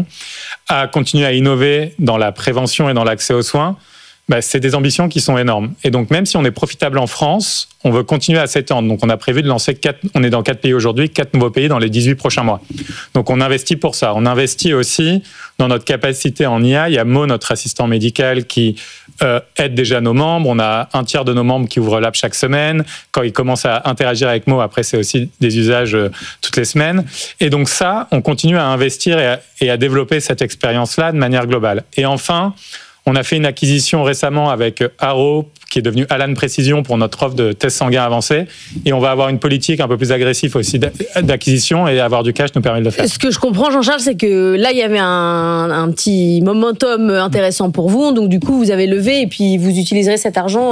K: à continuer à innover dans la prévention et dans l'accès aux soins. C'est des ambitions qui sont énormes. Et donc, même si on est profitable en France, on veut continuer à s'étendre. Donc, on a prévu de lancer on est dans 4 pays aujourd'hui, 4 nouveaux pays dans les 18 prochains mois. Donc, on investit pour ça. On investit aussi dans notre capacité en IA. Il y a Mo, notre assistant médical, qui aide déjà nos membres. On a un tiers de nos membres qui ouvrent l'app chaque semaine. Quand ils commencent à interagir avec Mo, après, c'est aussi des usages toutes les semaines. Et donc, ça, on continue à investir et à développer cette expérience-là de manière globale. Et enfin, on a fait une acquisition récemment avec Arrow, qui est devenu Alan Précision pour notre offre de tests sanguins avancés. Et on va avoir une politique un peu plus agressive aussi d'acquisition, et avoir du cash nous permet de le faire. Ce
J: que je comprends, Jean-Charles, c'est que là, il y avait un petit momentum intéressant pour vous. Donc, du coup, vous avez levé et puis vous utiliserez cet argent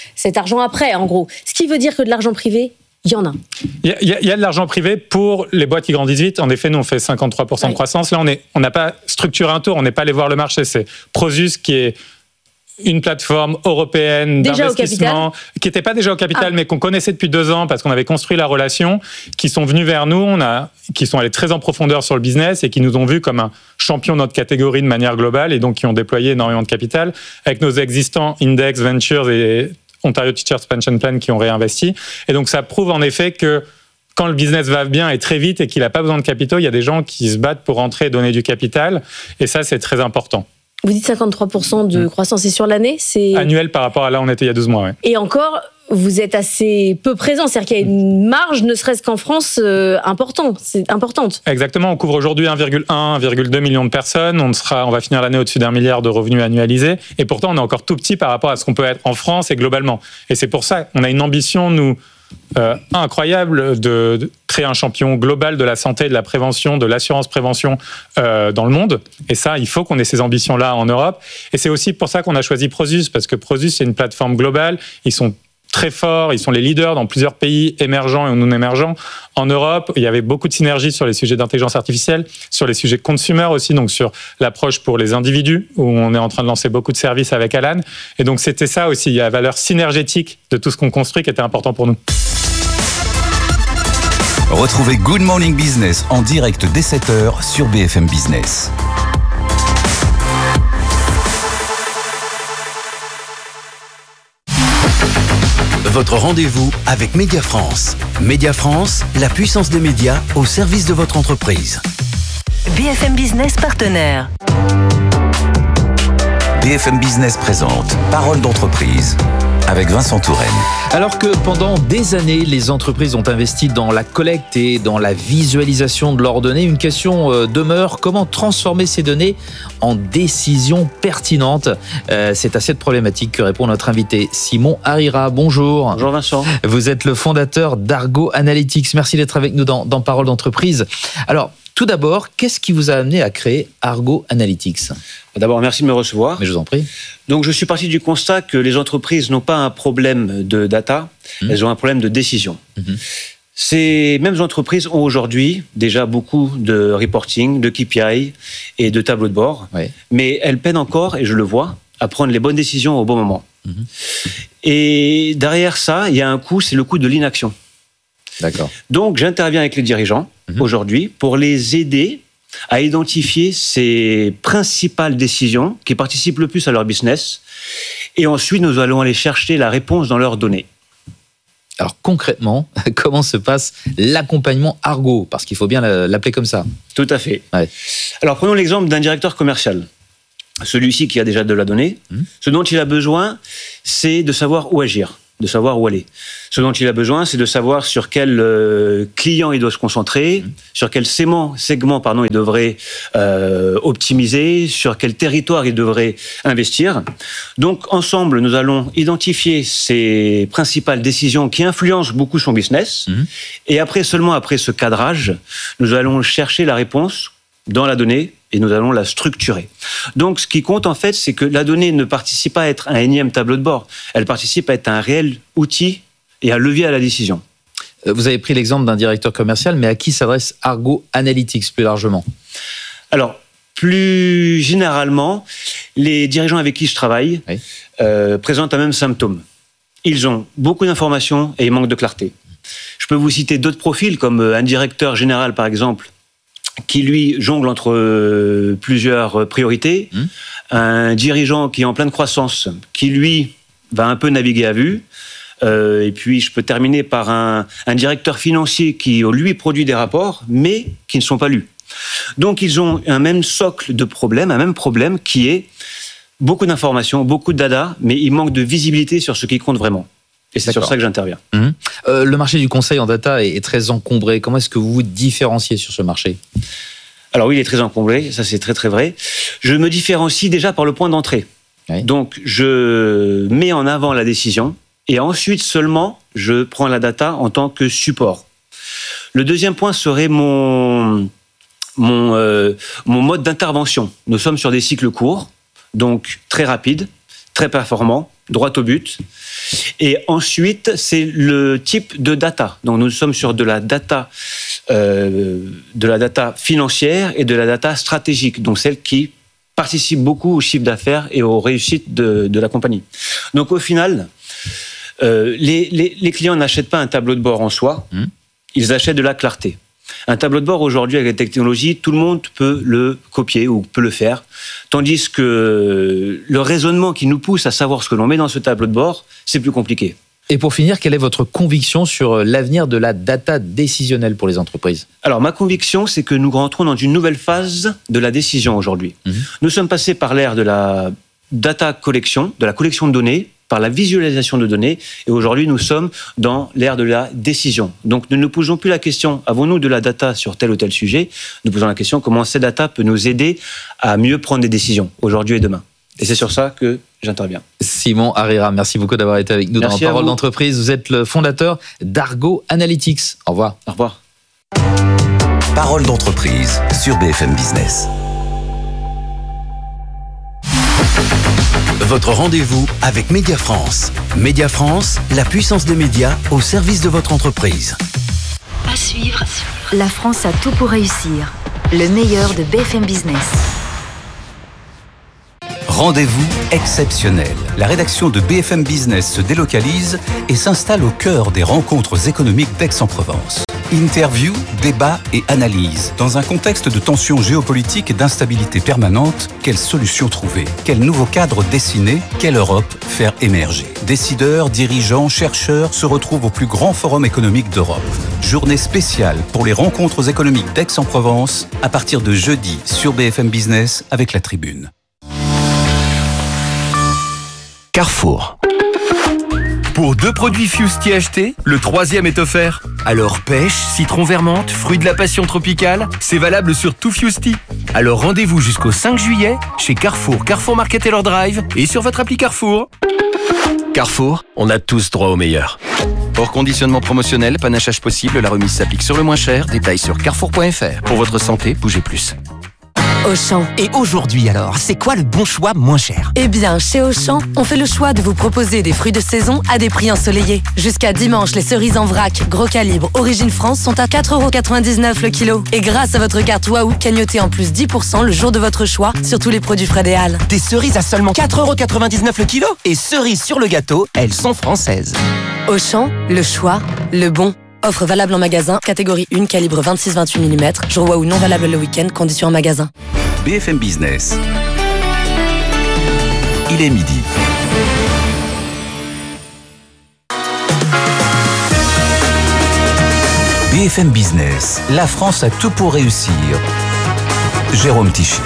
J: après, en gros. Ce qui veut dire que de l'argent privé, il y en a.
K: Il y a de l'argent privé pour les boîtes qui grandissent vite. En effet, nous, on fait 53% de croissance. Là, on n'a pas structuré un tour, on n'est pas allé voir le marché. C'est Prosus qui est une plateforme européenne d'investissement qui n'était pas déjà au capital, mais qu'on connaissait depuis 2 ans parce qu'on avait construit la relation, qui sont venus vers nous, qui sont allés très en profondeur sur le business et qui nous ont vus comme un champion de notre catégorie de manière globale, et donc qui ont déployé énormément de capital avec nos existants Index, Ventures et Ontario Teachers Pension Plan qui ont réinvesti. Et donc, ça prouve en effet que quand le business va bien et très vite et qu'il n'a pas besoin de capitaux, il y a des gens qui se battent pour rentrer et donner du capital. Et ça, c'est très important.
J: Vous dites 53% de croissance, et sur l'année, c'est...
K: Annuel par rapport à là où on était il y a 12 mois, ouais.
J: Et encore, vous êtes assez peu présent, c'est-à-dire qu'il y a une marge, ne serait-ce qu'en France, importante.
K: Exactement, on couvre aujourd'hui 1,2 million de personnes, on va finir l'année au-dessus d'1 milliard de revenus annualisés, et pourtant on est encore tout petit par rapport à ce qu'on peut être en France et globalement. Et c'est pour ça qu'on a une ambition, nous, incroyable de créer un champion global de la santé, de la prévention, de l'assurance prévention dans le monde. Et ça, il faut qu'on ait ces ambitions-là en Europe. Et c'est aussi pour ça qu'on a choisi Prosus, parce que Prosus, c'est une plateforme globale. Ils sont très forts, ils sont les leaders dans plusieurs pays émergents et non émergents. En Europe, il y avait beaucoup de synergies sur les sujets d'intelligence artificielle, sur les sujets consumer aussi, donc sur l'approche pour les individus, où on est en train de lancer beaucoup de services avec Alan. Et donc c'était ça aussi, il y a la valeur synergétique de tout ce qu'on construit qui était important pour nous.
F: Retrouvez Good Morning Business en direct dès 7h sur BFM Business. Votre rendez-vous avec Média France. Média France, la puissance des médias au service de votre entreprise.
L: BFM Business partenaire.
F: BFM Business présente Parole d'entreprise avec Vincent Touraine.
M: Alors que pendant des années, les entreprises ont investi dans la collecte et dans la visualisation de leurs données, une question demeure: comment transformer ces données en décisions pertinentes? C'est à cette problématique que répond notre invité Simon Harira. Bonjour.
N: Bonjour Vincent.
M: Vous êtes le fondateur d'Argo Analytics. Merci d'être avec nous dans Parole d'entreprise. Alors, Tout d'abord, qu'est-ce qui vous a amené à créer Argo Analytics ?
N: D'abord, merci de me recevoir.
M: Mais je vous en prie.
N: Donc, je suis parti du constat que les entreprises n'ont pas un problème de data, elles ont un problème de décision. Ces mêmes entreprises ont aujourd'hui déjà beaucoup de reporting, de KPI et de tableaux de bord, mais elles peinent encore, et je le vois, à prendre les bonnes décisions au bon moment. Et derrière ça, il y a un coût, c'est le coût de l'inaction.
M: D'accord.
N: Donc, j'interviens avec les dirigeants aujourd'hui pour les aider à identifier ces principales décisions qui participent le plus à leur business. Et ensuite, nous allons aller chercher la réponse dans leurs données.
M: Alors concrètement, comment se passe l'accompagnement Argo ? Parce qu'il faut bien l'appeler comme ça.
N: Tout à fait. Alors, prenons l'exemple d'un directeur commercial. Celui-ci qui a déjà de la donnée. Ce dont il a besoin, c'est de savoir où agir, de savoir où aller. Ce dont il a besoin, c'est de savoir sur quel client il doit se concentrer, sur quel segment il devrait optimiser, sur quel territoire il devrait investir. Donc, ensemble, nous allons identifier ces principales décisions qui influencent beaucoup son business. Et seulement après ce cadrage, nous allons chercher la réponse dans la donnée et nous allons la structurer. Donc, ce qui compte, en fait, c'est que la donnée ne participe pas à être un énième tableau de bord. Elle participe à être un réel outil et un levier à la décision.
M: Vous avez pris l'exemple d'un directeur commercial, mais à qui s'adresse Argo Analytics plus largement ?
N: Alors, plus généralement, les dirigeants avec qui je travaille présentent un même symptôme. Ils ont beaucoup d'informations et ils manquent de clarté. Je peux vous citer d'autres profils, comme un directeur général, par exemple, qui, lui, jongle entre plusieurs priorités. Un dirigeant qui est en pleine croissance, qui, lui, va un peu naviguer à vue. Et puis, je peux terminer par un directeur financier qui, lui, produit des rapports, mais qui ne sont pas lus. Donc, ils ont un même socle de problèmes, un même problème qui est beaucoup d'informations, beaucoup de data, mais il manque de visibilité sur ce qui compte vraiment. Et c'est sur ça que j'interviens.
M: Le marché du conseil en data est très encombré. Comment est-ce que vous vous différenciez sur ce marché ?
N: Alors oui, il est très encombré, ça c'est très très vrai. Je me différencie déjà par le point d'entrée. Donc je mets en avant la décision et ensuite seulement je prends la data en tant que support. Le deuxième point serait mon mode d'intervention. Nous sommes sur des cycles courts, donc très rapides, très performants, droit au but. Et ensuite, c'est le type de data. Donc, nous sommes sur de la data financière et de la data stratégique, donc celle qui participe beaucoup au chiffre d'affaires et aux réussites de la compagnie. Donc, au final, les clients n'achètent pas un tableau de bord en soi, ils achètent de la clarté. Un tableau de bord, aujourd'hui, avec la technologie, tout le monde peut le copier ou peut le faire. Tandis que le raisonnement qui nous pousse à savoir ce que l'on met dans ce tableau de bord, c'est plus compliqué.
M: Et pour finir, quelle est votre conviction sur l'avenir de la data décisionnelle pour les entreprises ?
N: Alors, ma conviction, c'est que nous rentrons dans une nouvelle phase de la décision aujourd'hui. Nous sommes passés par l'ère de la data collection, de la collection de données, par la visualisation de données. Et aujourd'hui, nous sommes dans l'ère de la décision. Donc, nous ne nous posons plus la question, avons-nous de la data sur tel ou tel sujet ? Nous posons la question, comment cette data peut nous aider à mieux prendre des décisions, aujourd'hui et demain ? Et c'est sur ça que j'interviens.
M: Simon Harira, merci beaucoup d'avoir été avec nous dans Parole d'entreprise. Vous êtes le fondateur d'Argo Analytics. Au revoir.
N: Au revoir.
F: Parole d'entreprise sur BFM Business. Votre rendez-vous avec Média France. Média France, la puissance des médias au service de votre entreprise.
G: À suivre, la France a tout pour réussir. Le meilleur de BFM Business.
O: Rendez-vous exceptionnel. La rédaction de BFM Business se délocalise et s'installe au cœur des rencontres économiques d'Aix-en-Provence. Interview, débat et analyse. Dans un contexte de tensions géopolitiques et d'instabilité permanente, quelles solutions trouver ? Quel nouveau cadre dessiner ? Quelle Europe faire émerger ? Décideurs, dirigeants, chercheurs se retrouvent au plus grand forum économique d'Europe. Journée spéciale pour les rencontres économiques d'Aix-en-Provence à partir de jeudi sur BFM Business avec La Tribune.
F: Carrefour.
P: Pour 2 produits Fusti achetés, le 3e est offert. Alors pêche, citron vermente, fruit de la passion tropicale, c'est valable sur tout Fusti. Alors rendez-vous jusqu'au 5 juillet chez Carrefour, Carrefour Market Taylor Drive et sur votre appli Carrefour. Carrefour, on a tous droit au meilleur. Hors conditionnement promotionnel, panachage possible, la remise s'applique sur le moins cher. Détails sur carrefour.fr. Pour votre santé, bougez plus.
Q: Auchan. Et aujourd'hui alors, c'est quoi le bon choix moins cher?
R: Eh bien, chez Auchan, on fait le choix de vous proposer des fruits de saison à des prix ensoleillés. Jusqu'à dimanche, les cerises en vrac, gros calibre, origine France sont à 4,99€ le kilo. Et grâce à votre carte Waouh, cagnotez en plus 10% le jour de votre choix sur tous les produits Fred et Hall.
Q: Des cerises à seulement 4,99€ le kilo. Et cerises sur le gâteau, elles sont françaises.
R: Auchan, le choix, le bon. Offre valable en magasin, catégorie 1, calibre 26-28 mm. Jour Waouh non valable le week-end, conditions en magasin.
O: BFM Business. Il est midi. BFM Business. La France a tout pour réussir. Jérôme Tichit.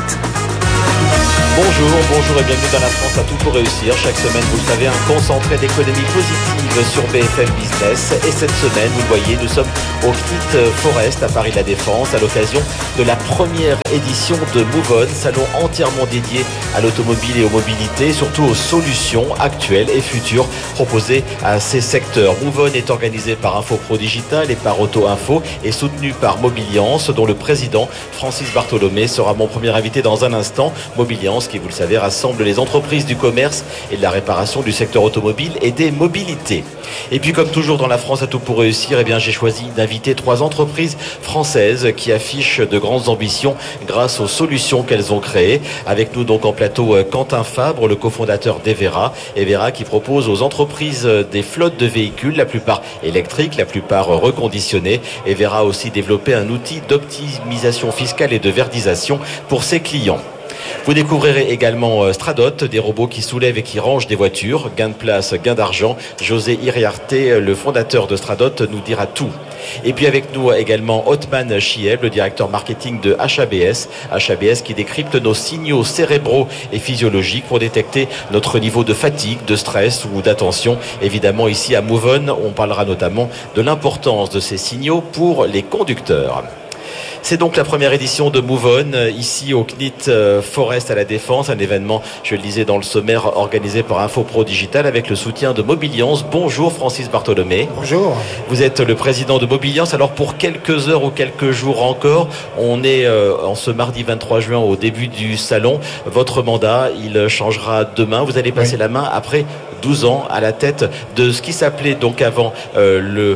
S: Bonjour et bienvenue dans La France à tout pour réussir. Chaque semaine, vous le savez, un concentré d'économie positive sur BFM Business. Et cette semaine, vous le voyez, nous sommes au CNIT Forest à Paris La Défense à l'occasion de la première édition de Move On, salon entièrement dédié à l'automobile et aux mobilités, surtout aux solutions actuelles et futures proposées à ces secteurs. Move On est organisé par InfoPro Digital et par Auto Info et soutenu par Mobiliance, dont le président Francis Bartholomé sera mon premier invité dans un instant. Mobiliance qui, vous le savez, rassemble les entreprises du commerce et de la réparation du secteur automobile et des mobilités. Et puis, comme toujours dans La France à tout pour réussir, eh bien, j'ai choisi d'inviter 3 entreprises françaises qui affichent de grandes ambitions grâce aux solutions qu'elles ont créées. Avec nous donc en plateau Quentin Fabre, le cofondateur d'Evera. Evera qui propose aux entreprises des flottes de véhicules, la plupart électriques, la plupart reconditionnés. Evera a aussi développé un outil d'optimisation fiscale et de verdisation pour ses clients. Vous découvrirez également Stradot, des robots qui soulèvent et qui rangent des voitures. Gain de place, gain d'argent. José Iriarte, le fondateur de Stradot, nous dira tout. Et puis avec nous également Othman Chieb, le directeur marketing de HABS. HABS qui décrypte nos signaux cérébraux et physiologiques pour détecter notre niveau de fatigue, de stress ou d'attention. Évidemment, ici à Move On, on parlera notamment de l'importance de ces signaux pour les conducteurs. C'est donc la première édition de Move On, ici au CNIT Forest à La Défense, un événement, je le disais dans le sommaire, organisé par InfoPro Digital avec le soutien de Mobiliance. Bonjour Francis Bartholomé.
T: Bonjour.
S: Vous êtes le président de Mobiliance. Alors pour quelques heures ou quelques jours encore, on est en ce mardi 23 juin au début du salon. Votre mandat, il changera demain. Vous allez passer la main après 12 ans à la tête de ce qui s'appelait donc avant le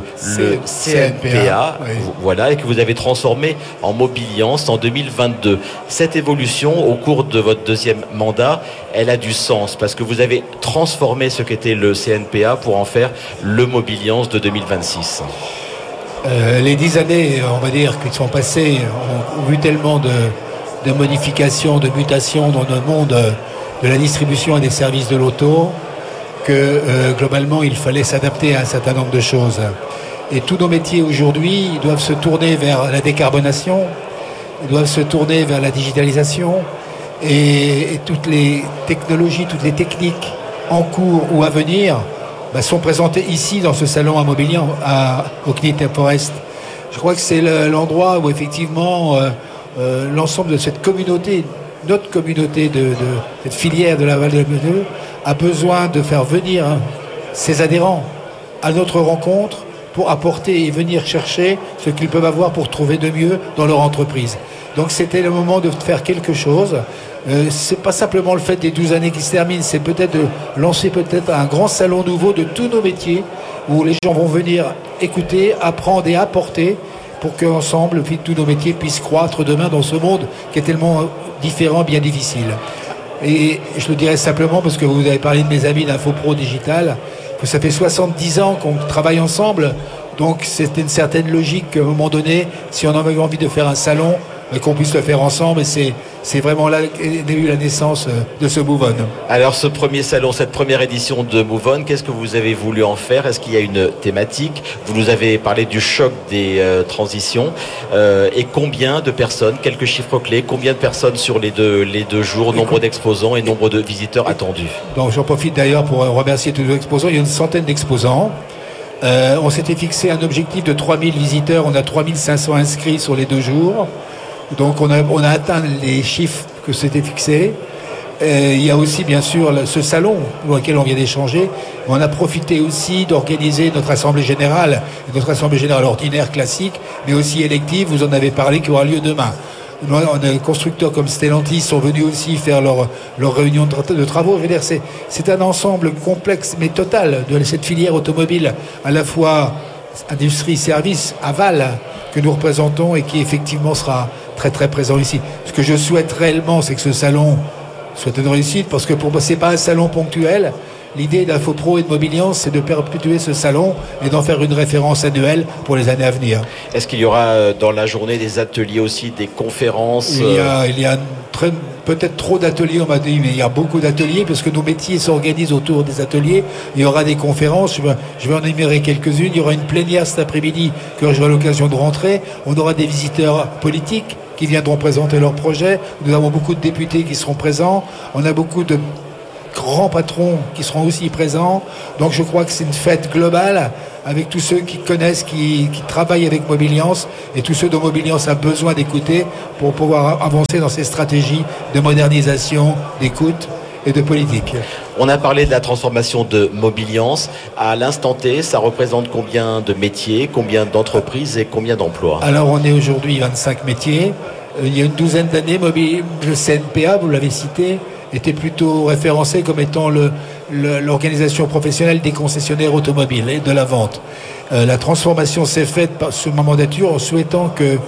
S: CNPA, voilà, et que vous avez transformé en Mobiliance en 2022. Cette évolution au cours de votre deuxième mandat, elle a du sens parce que vous avez transformé ce qu'était le CNPA pour en faire le Mobiliance de 2026.
T: Les 10 années, on va dire, qui sont passées ont vu tellement de modifications, de mutations dans le monde de la distribution et des services de l'auto que globalement il fallait s'adapter à un certain nombre de choses. Et tous nos métiers aujourd'hui, ils doivent se tourner vers la décarbonation, ils doivent se tourner vers la digitalisation et toutes les technologies, toutes les techniques en cours ou à venir sont présentées ici dans ce salon à Mobilier au CNIT Forest. Je crois que c'est l'endroit où effectivement l'ensemble de cette communauté, notre communauté de cette filière de la Val de Meudeux a besoin de faire venir ses adhérents à notre rencontre pour apporter et venir chercher ce qu'ils peuvent avoir pour trouver de mieux dans leur entreprise. Donc c'était le moment de faire quelque chose. C'est pas simplement le fait des 12 années qui se terminent, c'est peut-être de lancer peut-être un grand salon nouveau de tous nos métiers où les gens vont venir écouter, apprendre et apporter pour qu'ensemble, tous nos métiers puissent croître demain dans ce monde qui est tellement différent, bien difficile. Et je le dirais simplement parce que vous avez parlé de mes amis d'InfoPro Digital, que ça fait 70 ans qu'on travaille ensemble, donc c'était une certaine logique qu'à un moment donné, si on avait envie de faire un salon, qu'on puisse le faire ensemble, et c'est vraiment là qu'est eu la naissance de ce Move On.
S: Alors ce premier salon, cette première édition de Move On, qu'est-ce que vous avez voulu en faire? Est-ce qu'il y a une thématique? Vous nous avez parlé du choc des transitions. Et combien de personnes, quelques chiffres clés, combien de personnes sur les deux jours, nombre d'exposants et nombre de visiteurs attendus?
T: Donc j'en profite d'ailleurs pour remercier tous nos exposants. Il y a une centaine d'exposants. On s'était fixé un objectif de 3000 visiteurs. On a 3500 inscrits sur les 2 jours. Donc on a atteint les chiffres que c'était fixé. Il y a aussi bien sûr ce salon pour lequel on vient d'échanger, On a profité aussi d'organiser notre Assemblée Générale, notre Assemblée Générale ordinaire classique, mais aussi élective, vous en avez parlé, qui aura lieu demain. On a des constructeurs comme Stellantis sont venus aussi faire leur réunion de travaux. Je veux dire, c'est un ensemble complexe mais total de cette filière automobile, à la fois industrie, service, aval, que nous représentons et qui effectivement sera très très présent ici. Ce que je souhaite réellement, c'est que ce salon soit une réussite, parce que pour moi, c'est pas un salon ponctuel. L'idée d'InfoPro et de Mobiliance, c'est de perpétuer ce salon et d'en faire une référence annuelle pour les années à venir.
S: Est-ce qu'il y aura dans la journée des ateliers aussi, des conférences?
T: Il y a peut-être trop d'ateliers, on m'a dit, mais il y a beaucoup d'ateliers parce que nos métiers s'organisent autour des ateliers. Il y aura des conférences, je vais en énumérer quelques-unes. Il y aura une plénière cet après-midi que j'aurai l'occasion de rentrer. On aura des visiteurs politiques qui viendront présenter leurs projets. Nous avons beaucoup de députés qui seront présents. On a beaucoup de grands patrons qui seront aussi présents. Donc je crois que c'est une fête globale avec tous ceux qui connaissent, qui travaillent avec Mobiliance et tous ceux dont Mobiliance a besoin d'écouter pour pouvoir avancer dans ces stratégies de modernisation, d'écoute et de politique.
S: On a parlé de la transformation de Mobiliance. À l'instant T, ça représente combien de métiers, combien d'entreprises et combien d'emplois?
T: Alors on est aujourd'hui 25 métiers. Il y a une douzaine d'années, le CNPA, vous l'avez cité, était plutôt référencé comme étant l'organisation professionnelle des concessionnaires automobiles et de la vente. La transformation s'est faite sous ma mandature en souhaitant que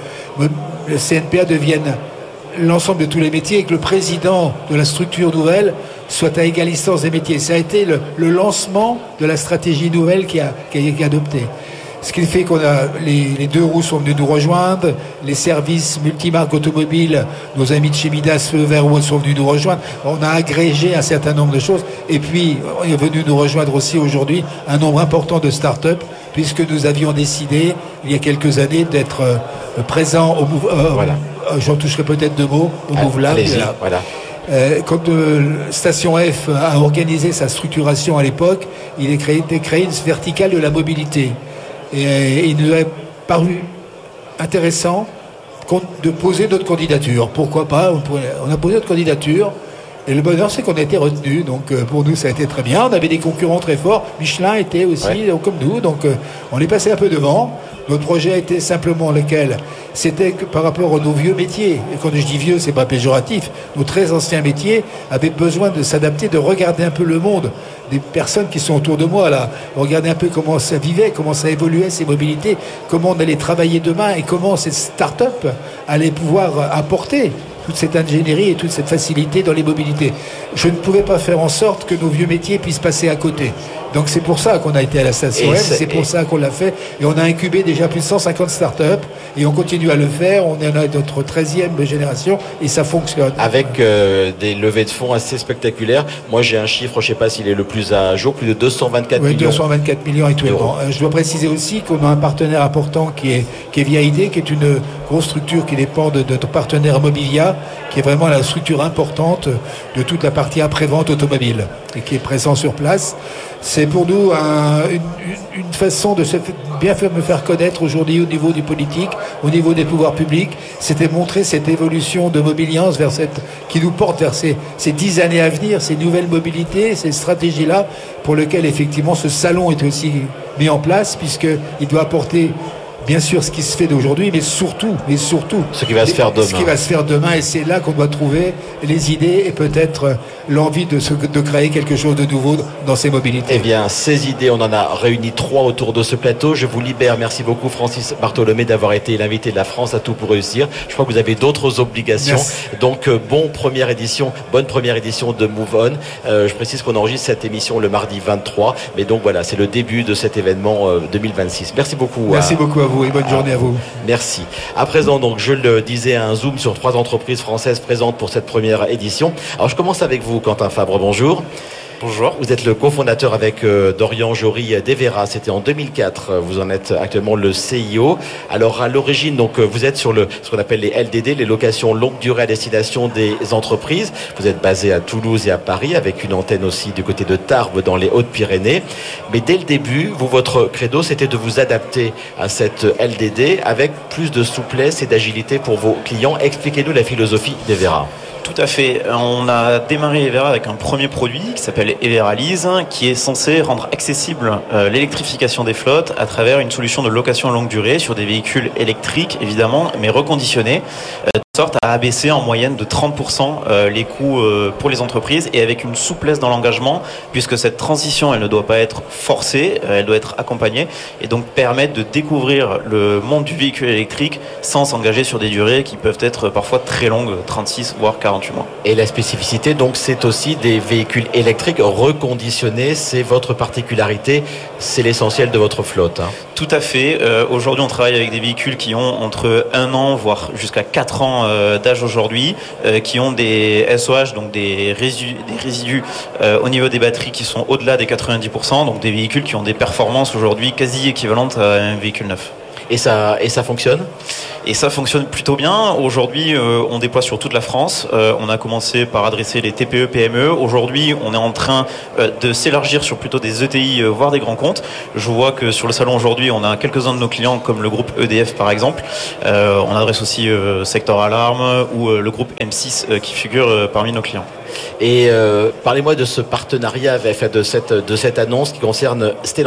T: le CNPA devienne l'ensemble de tous les métiers et que le président de la structure nouvelle soit à égale distance des métiers. Ça a été le lancement de la stratégie nouvelle qui a adoptée. Ce qui fait qu'on a les deux roues sont venus nous rejoindre, les services multimarques automobiles, nos amis de chez Midas, Feu Vert sont venus nous rejoindre. On a agrégé un certain nombre de choses. Et puis, il est venu nous rejoindre aussi aujourd'hui un nombre important de start-up, puisque nous avions décidé, il y a quelques années, d'être présents au
S: voilà.
T: J'en toucherai peut-être deux mots, au Mouv'Lab.
S: Voilà.
T: Quand Station F a organisé sa structuration à l'époque, il a créé une verticale de la mobilité. Et il nous a paru intéressant de poser notre candidature. Pourquoi pas? On a posé notre candidature. Et le bonheur, c'est qu'on a été retenu. Donc, pour nous, ça a été très bien. On avait des concurrents très forts. Michelin était aussi comme nous. Donc, on est passé un peu devant. Notre projet a été simplement lequel? C'était que par rapport à nos vieux métiers. Et quand je dis vieux, c'est pas péjoratif. Nos très anciens métiers avaient besoin de s'adapter, de regarder un peu le monde des personnes qui sont autour de moi là. Regarder un peu comment ça vivait, comment ça évoluait, ces mobilités, comment on allait travailler demain et comment ces start-up allaient pouvoir apporter toute cette ingénierie et toute cette facilité dans les mobilités. Je ne pouvais pas faire en sorte que nos vieux métiers puissent passer à côté. Donc c'est pour ça qu'on a été à la Station F, c'est pour ça qu'on l'a fait. Et on a incubé déjà plus de 150 start-up et on continue à le faire. On est à notre 13e génération et ça fonctionne.
S: Avec des levées de fonds assez spectaculaires. Moi j'ai un chiffre, je ne sais pas s'il est le plus à jour, plus de 224 millions.
T: 224 millions et tout. Je dois préciser aussi qu'on a un partenaire important qui est Via ID, qui est une grosse structure qui dépend de notre partenaire Mobilia, qui est vraiment la structure importante de toute la partie après-vente automobile et qui est présent sur place. C'est pour nous une façon de bien me faire connaître aujourd'hui au niveau du politique, au niveau des pouvoirs publics. C'était montrer cette évolution de Mobiliance qui nous porte vers ces 10 années à venir, ces nouvelles mobilités, ces stratégies-là, pour lesquelles effectivement ce salon est aussi mis en place, puisqu'il doit apporter bien sûr ce qui se fait d'aujourd'hui, mais surtout
S: ce qui va se faire demain.
T: Ce qui va se faire demain, et c'est là qu'on doit trouver les idées et peut-être l'envie de créer quelque chose de nouveau dans ces mobilités.
S: Eh bien, ces idées, on en a réuni 3 autour de ce plateau. Je vous libère. Merci beaucoup, Francis Bartholomé, d'avoir été l'invité de la France à tout pour réussir. Je crois que vous avez d'autres obligations. Merci. Donc, bonne première édition de Move On. Je précise qu'on enregistre cette émission le mardi 23. Mais donc, voilà, c'est le début de cet événement 2026. Merci beaucoup.
T: Merci beaucoup à vous et bonne journée à vous.
S: Merci. À présent, donc, je le disais, un zoom sur 3 entreprises françaises présentes pour cette première édition. Alors, je commence avec vous, Quentin Fabre. Bonjour.
U: Bonjour.
S: Vous êtes le cofondateur avec Dorian Jory d'Evera. C'était en 2004. Vous en êtes actuellement le CIO. Alors, à l'origine, donc, vous êtes sur ce qu'on appelle les LDD, les locations longue durée à destination des entreprises. Vous êtes basé à Toulouse et à Paris, avec une antenne aussi du côté de Tarbes dans les Hautes-Pyrénées. Mais dès le début, votre credo, c'était de vous adapter à cette LDD avec plus de souplesse et d'agilité pour vos clients. Expliquez-nous la philosophie d'Evera.
U: Tout à fait. On a démarré Evera avec un premier produit qui s'appelle Everalise, qui est censé rendre accessible l'électrification des flottes à travers une solution de location à longue durée sur des véhicules électriques, évidemment, mais reconditionnés, de sorte à abaisser en moyenne de 30% les coûts pour les entreprises et avec une souplesse dans l'engagement, puisque cette transition, elle ne doit pas être forcée, elle doit être accompagnée et donc permettre de découvrir le monde du véhicule électrique sans s'engager sur des durées qui peuvent être parfois très longues, 36 voire 48 mois.
S: Et la spécificité, donc, c'est aussi des véhicules électriques reconditionnés. C'est votre particularité, c'est l'essentiel de votre flotte.
U: Tout à fait. Aujourd'hui, on travaille avec des véhicules qui ont entre 1 an, voire jusqu'à 4 ans d'âge aujourd'hui, qui ont des SOH, donc des résidus au niveau des batteries qui sont au-delà des 90%, donc des véhicules qui ont des performances aujourd'hui quasi équivalentes à un véhicule neuf.
S: Et ça fonctionne ?
U: Et ça fonctionne plutôt bien. Aujourd'hui, on déploie sur toute la France. On a commencé par adresser les TPE, PME. Aujourd'hui, on est en train de s'élargir sur plutôt des ETI, voire des grands comptes. Je vois que sur le salon aujourd'hui, on a quelques-uns de nos clients, comme le groupe EDF par exemple. On adresse aussi Sector Alarme ou le groupe M6 qui figure parmi nos clients.
S: Et parlez-moi de ce partenariat, de cette annonce qui concerne Stellantis.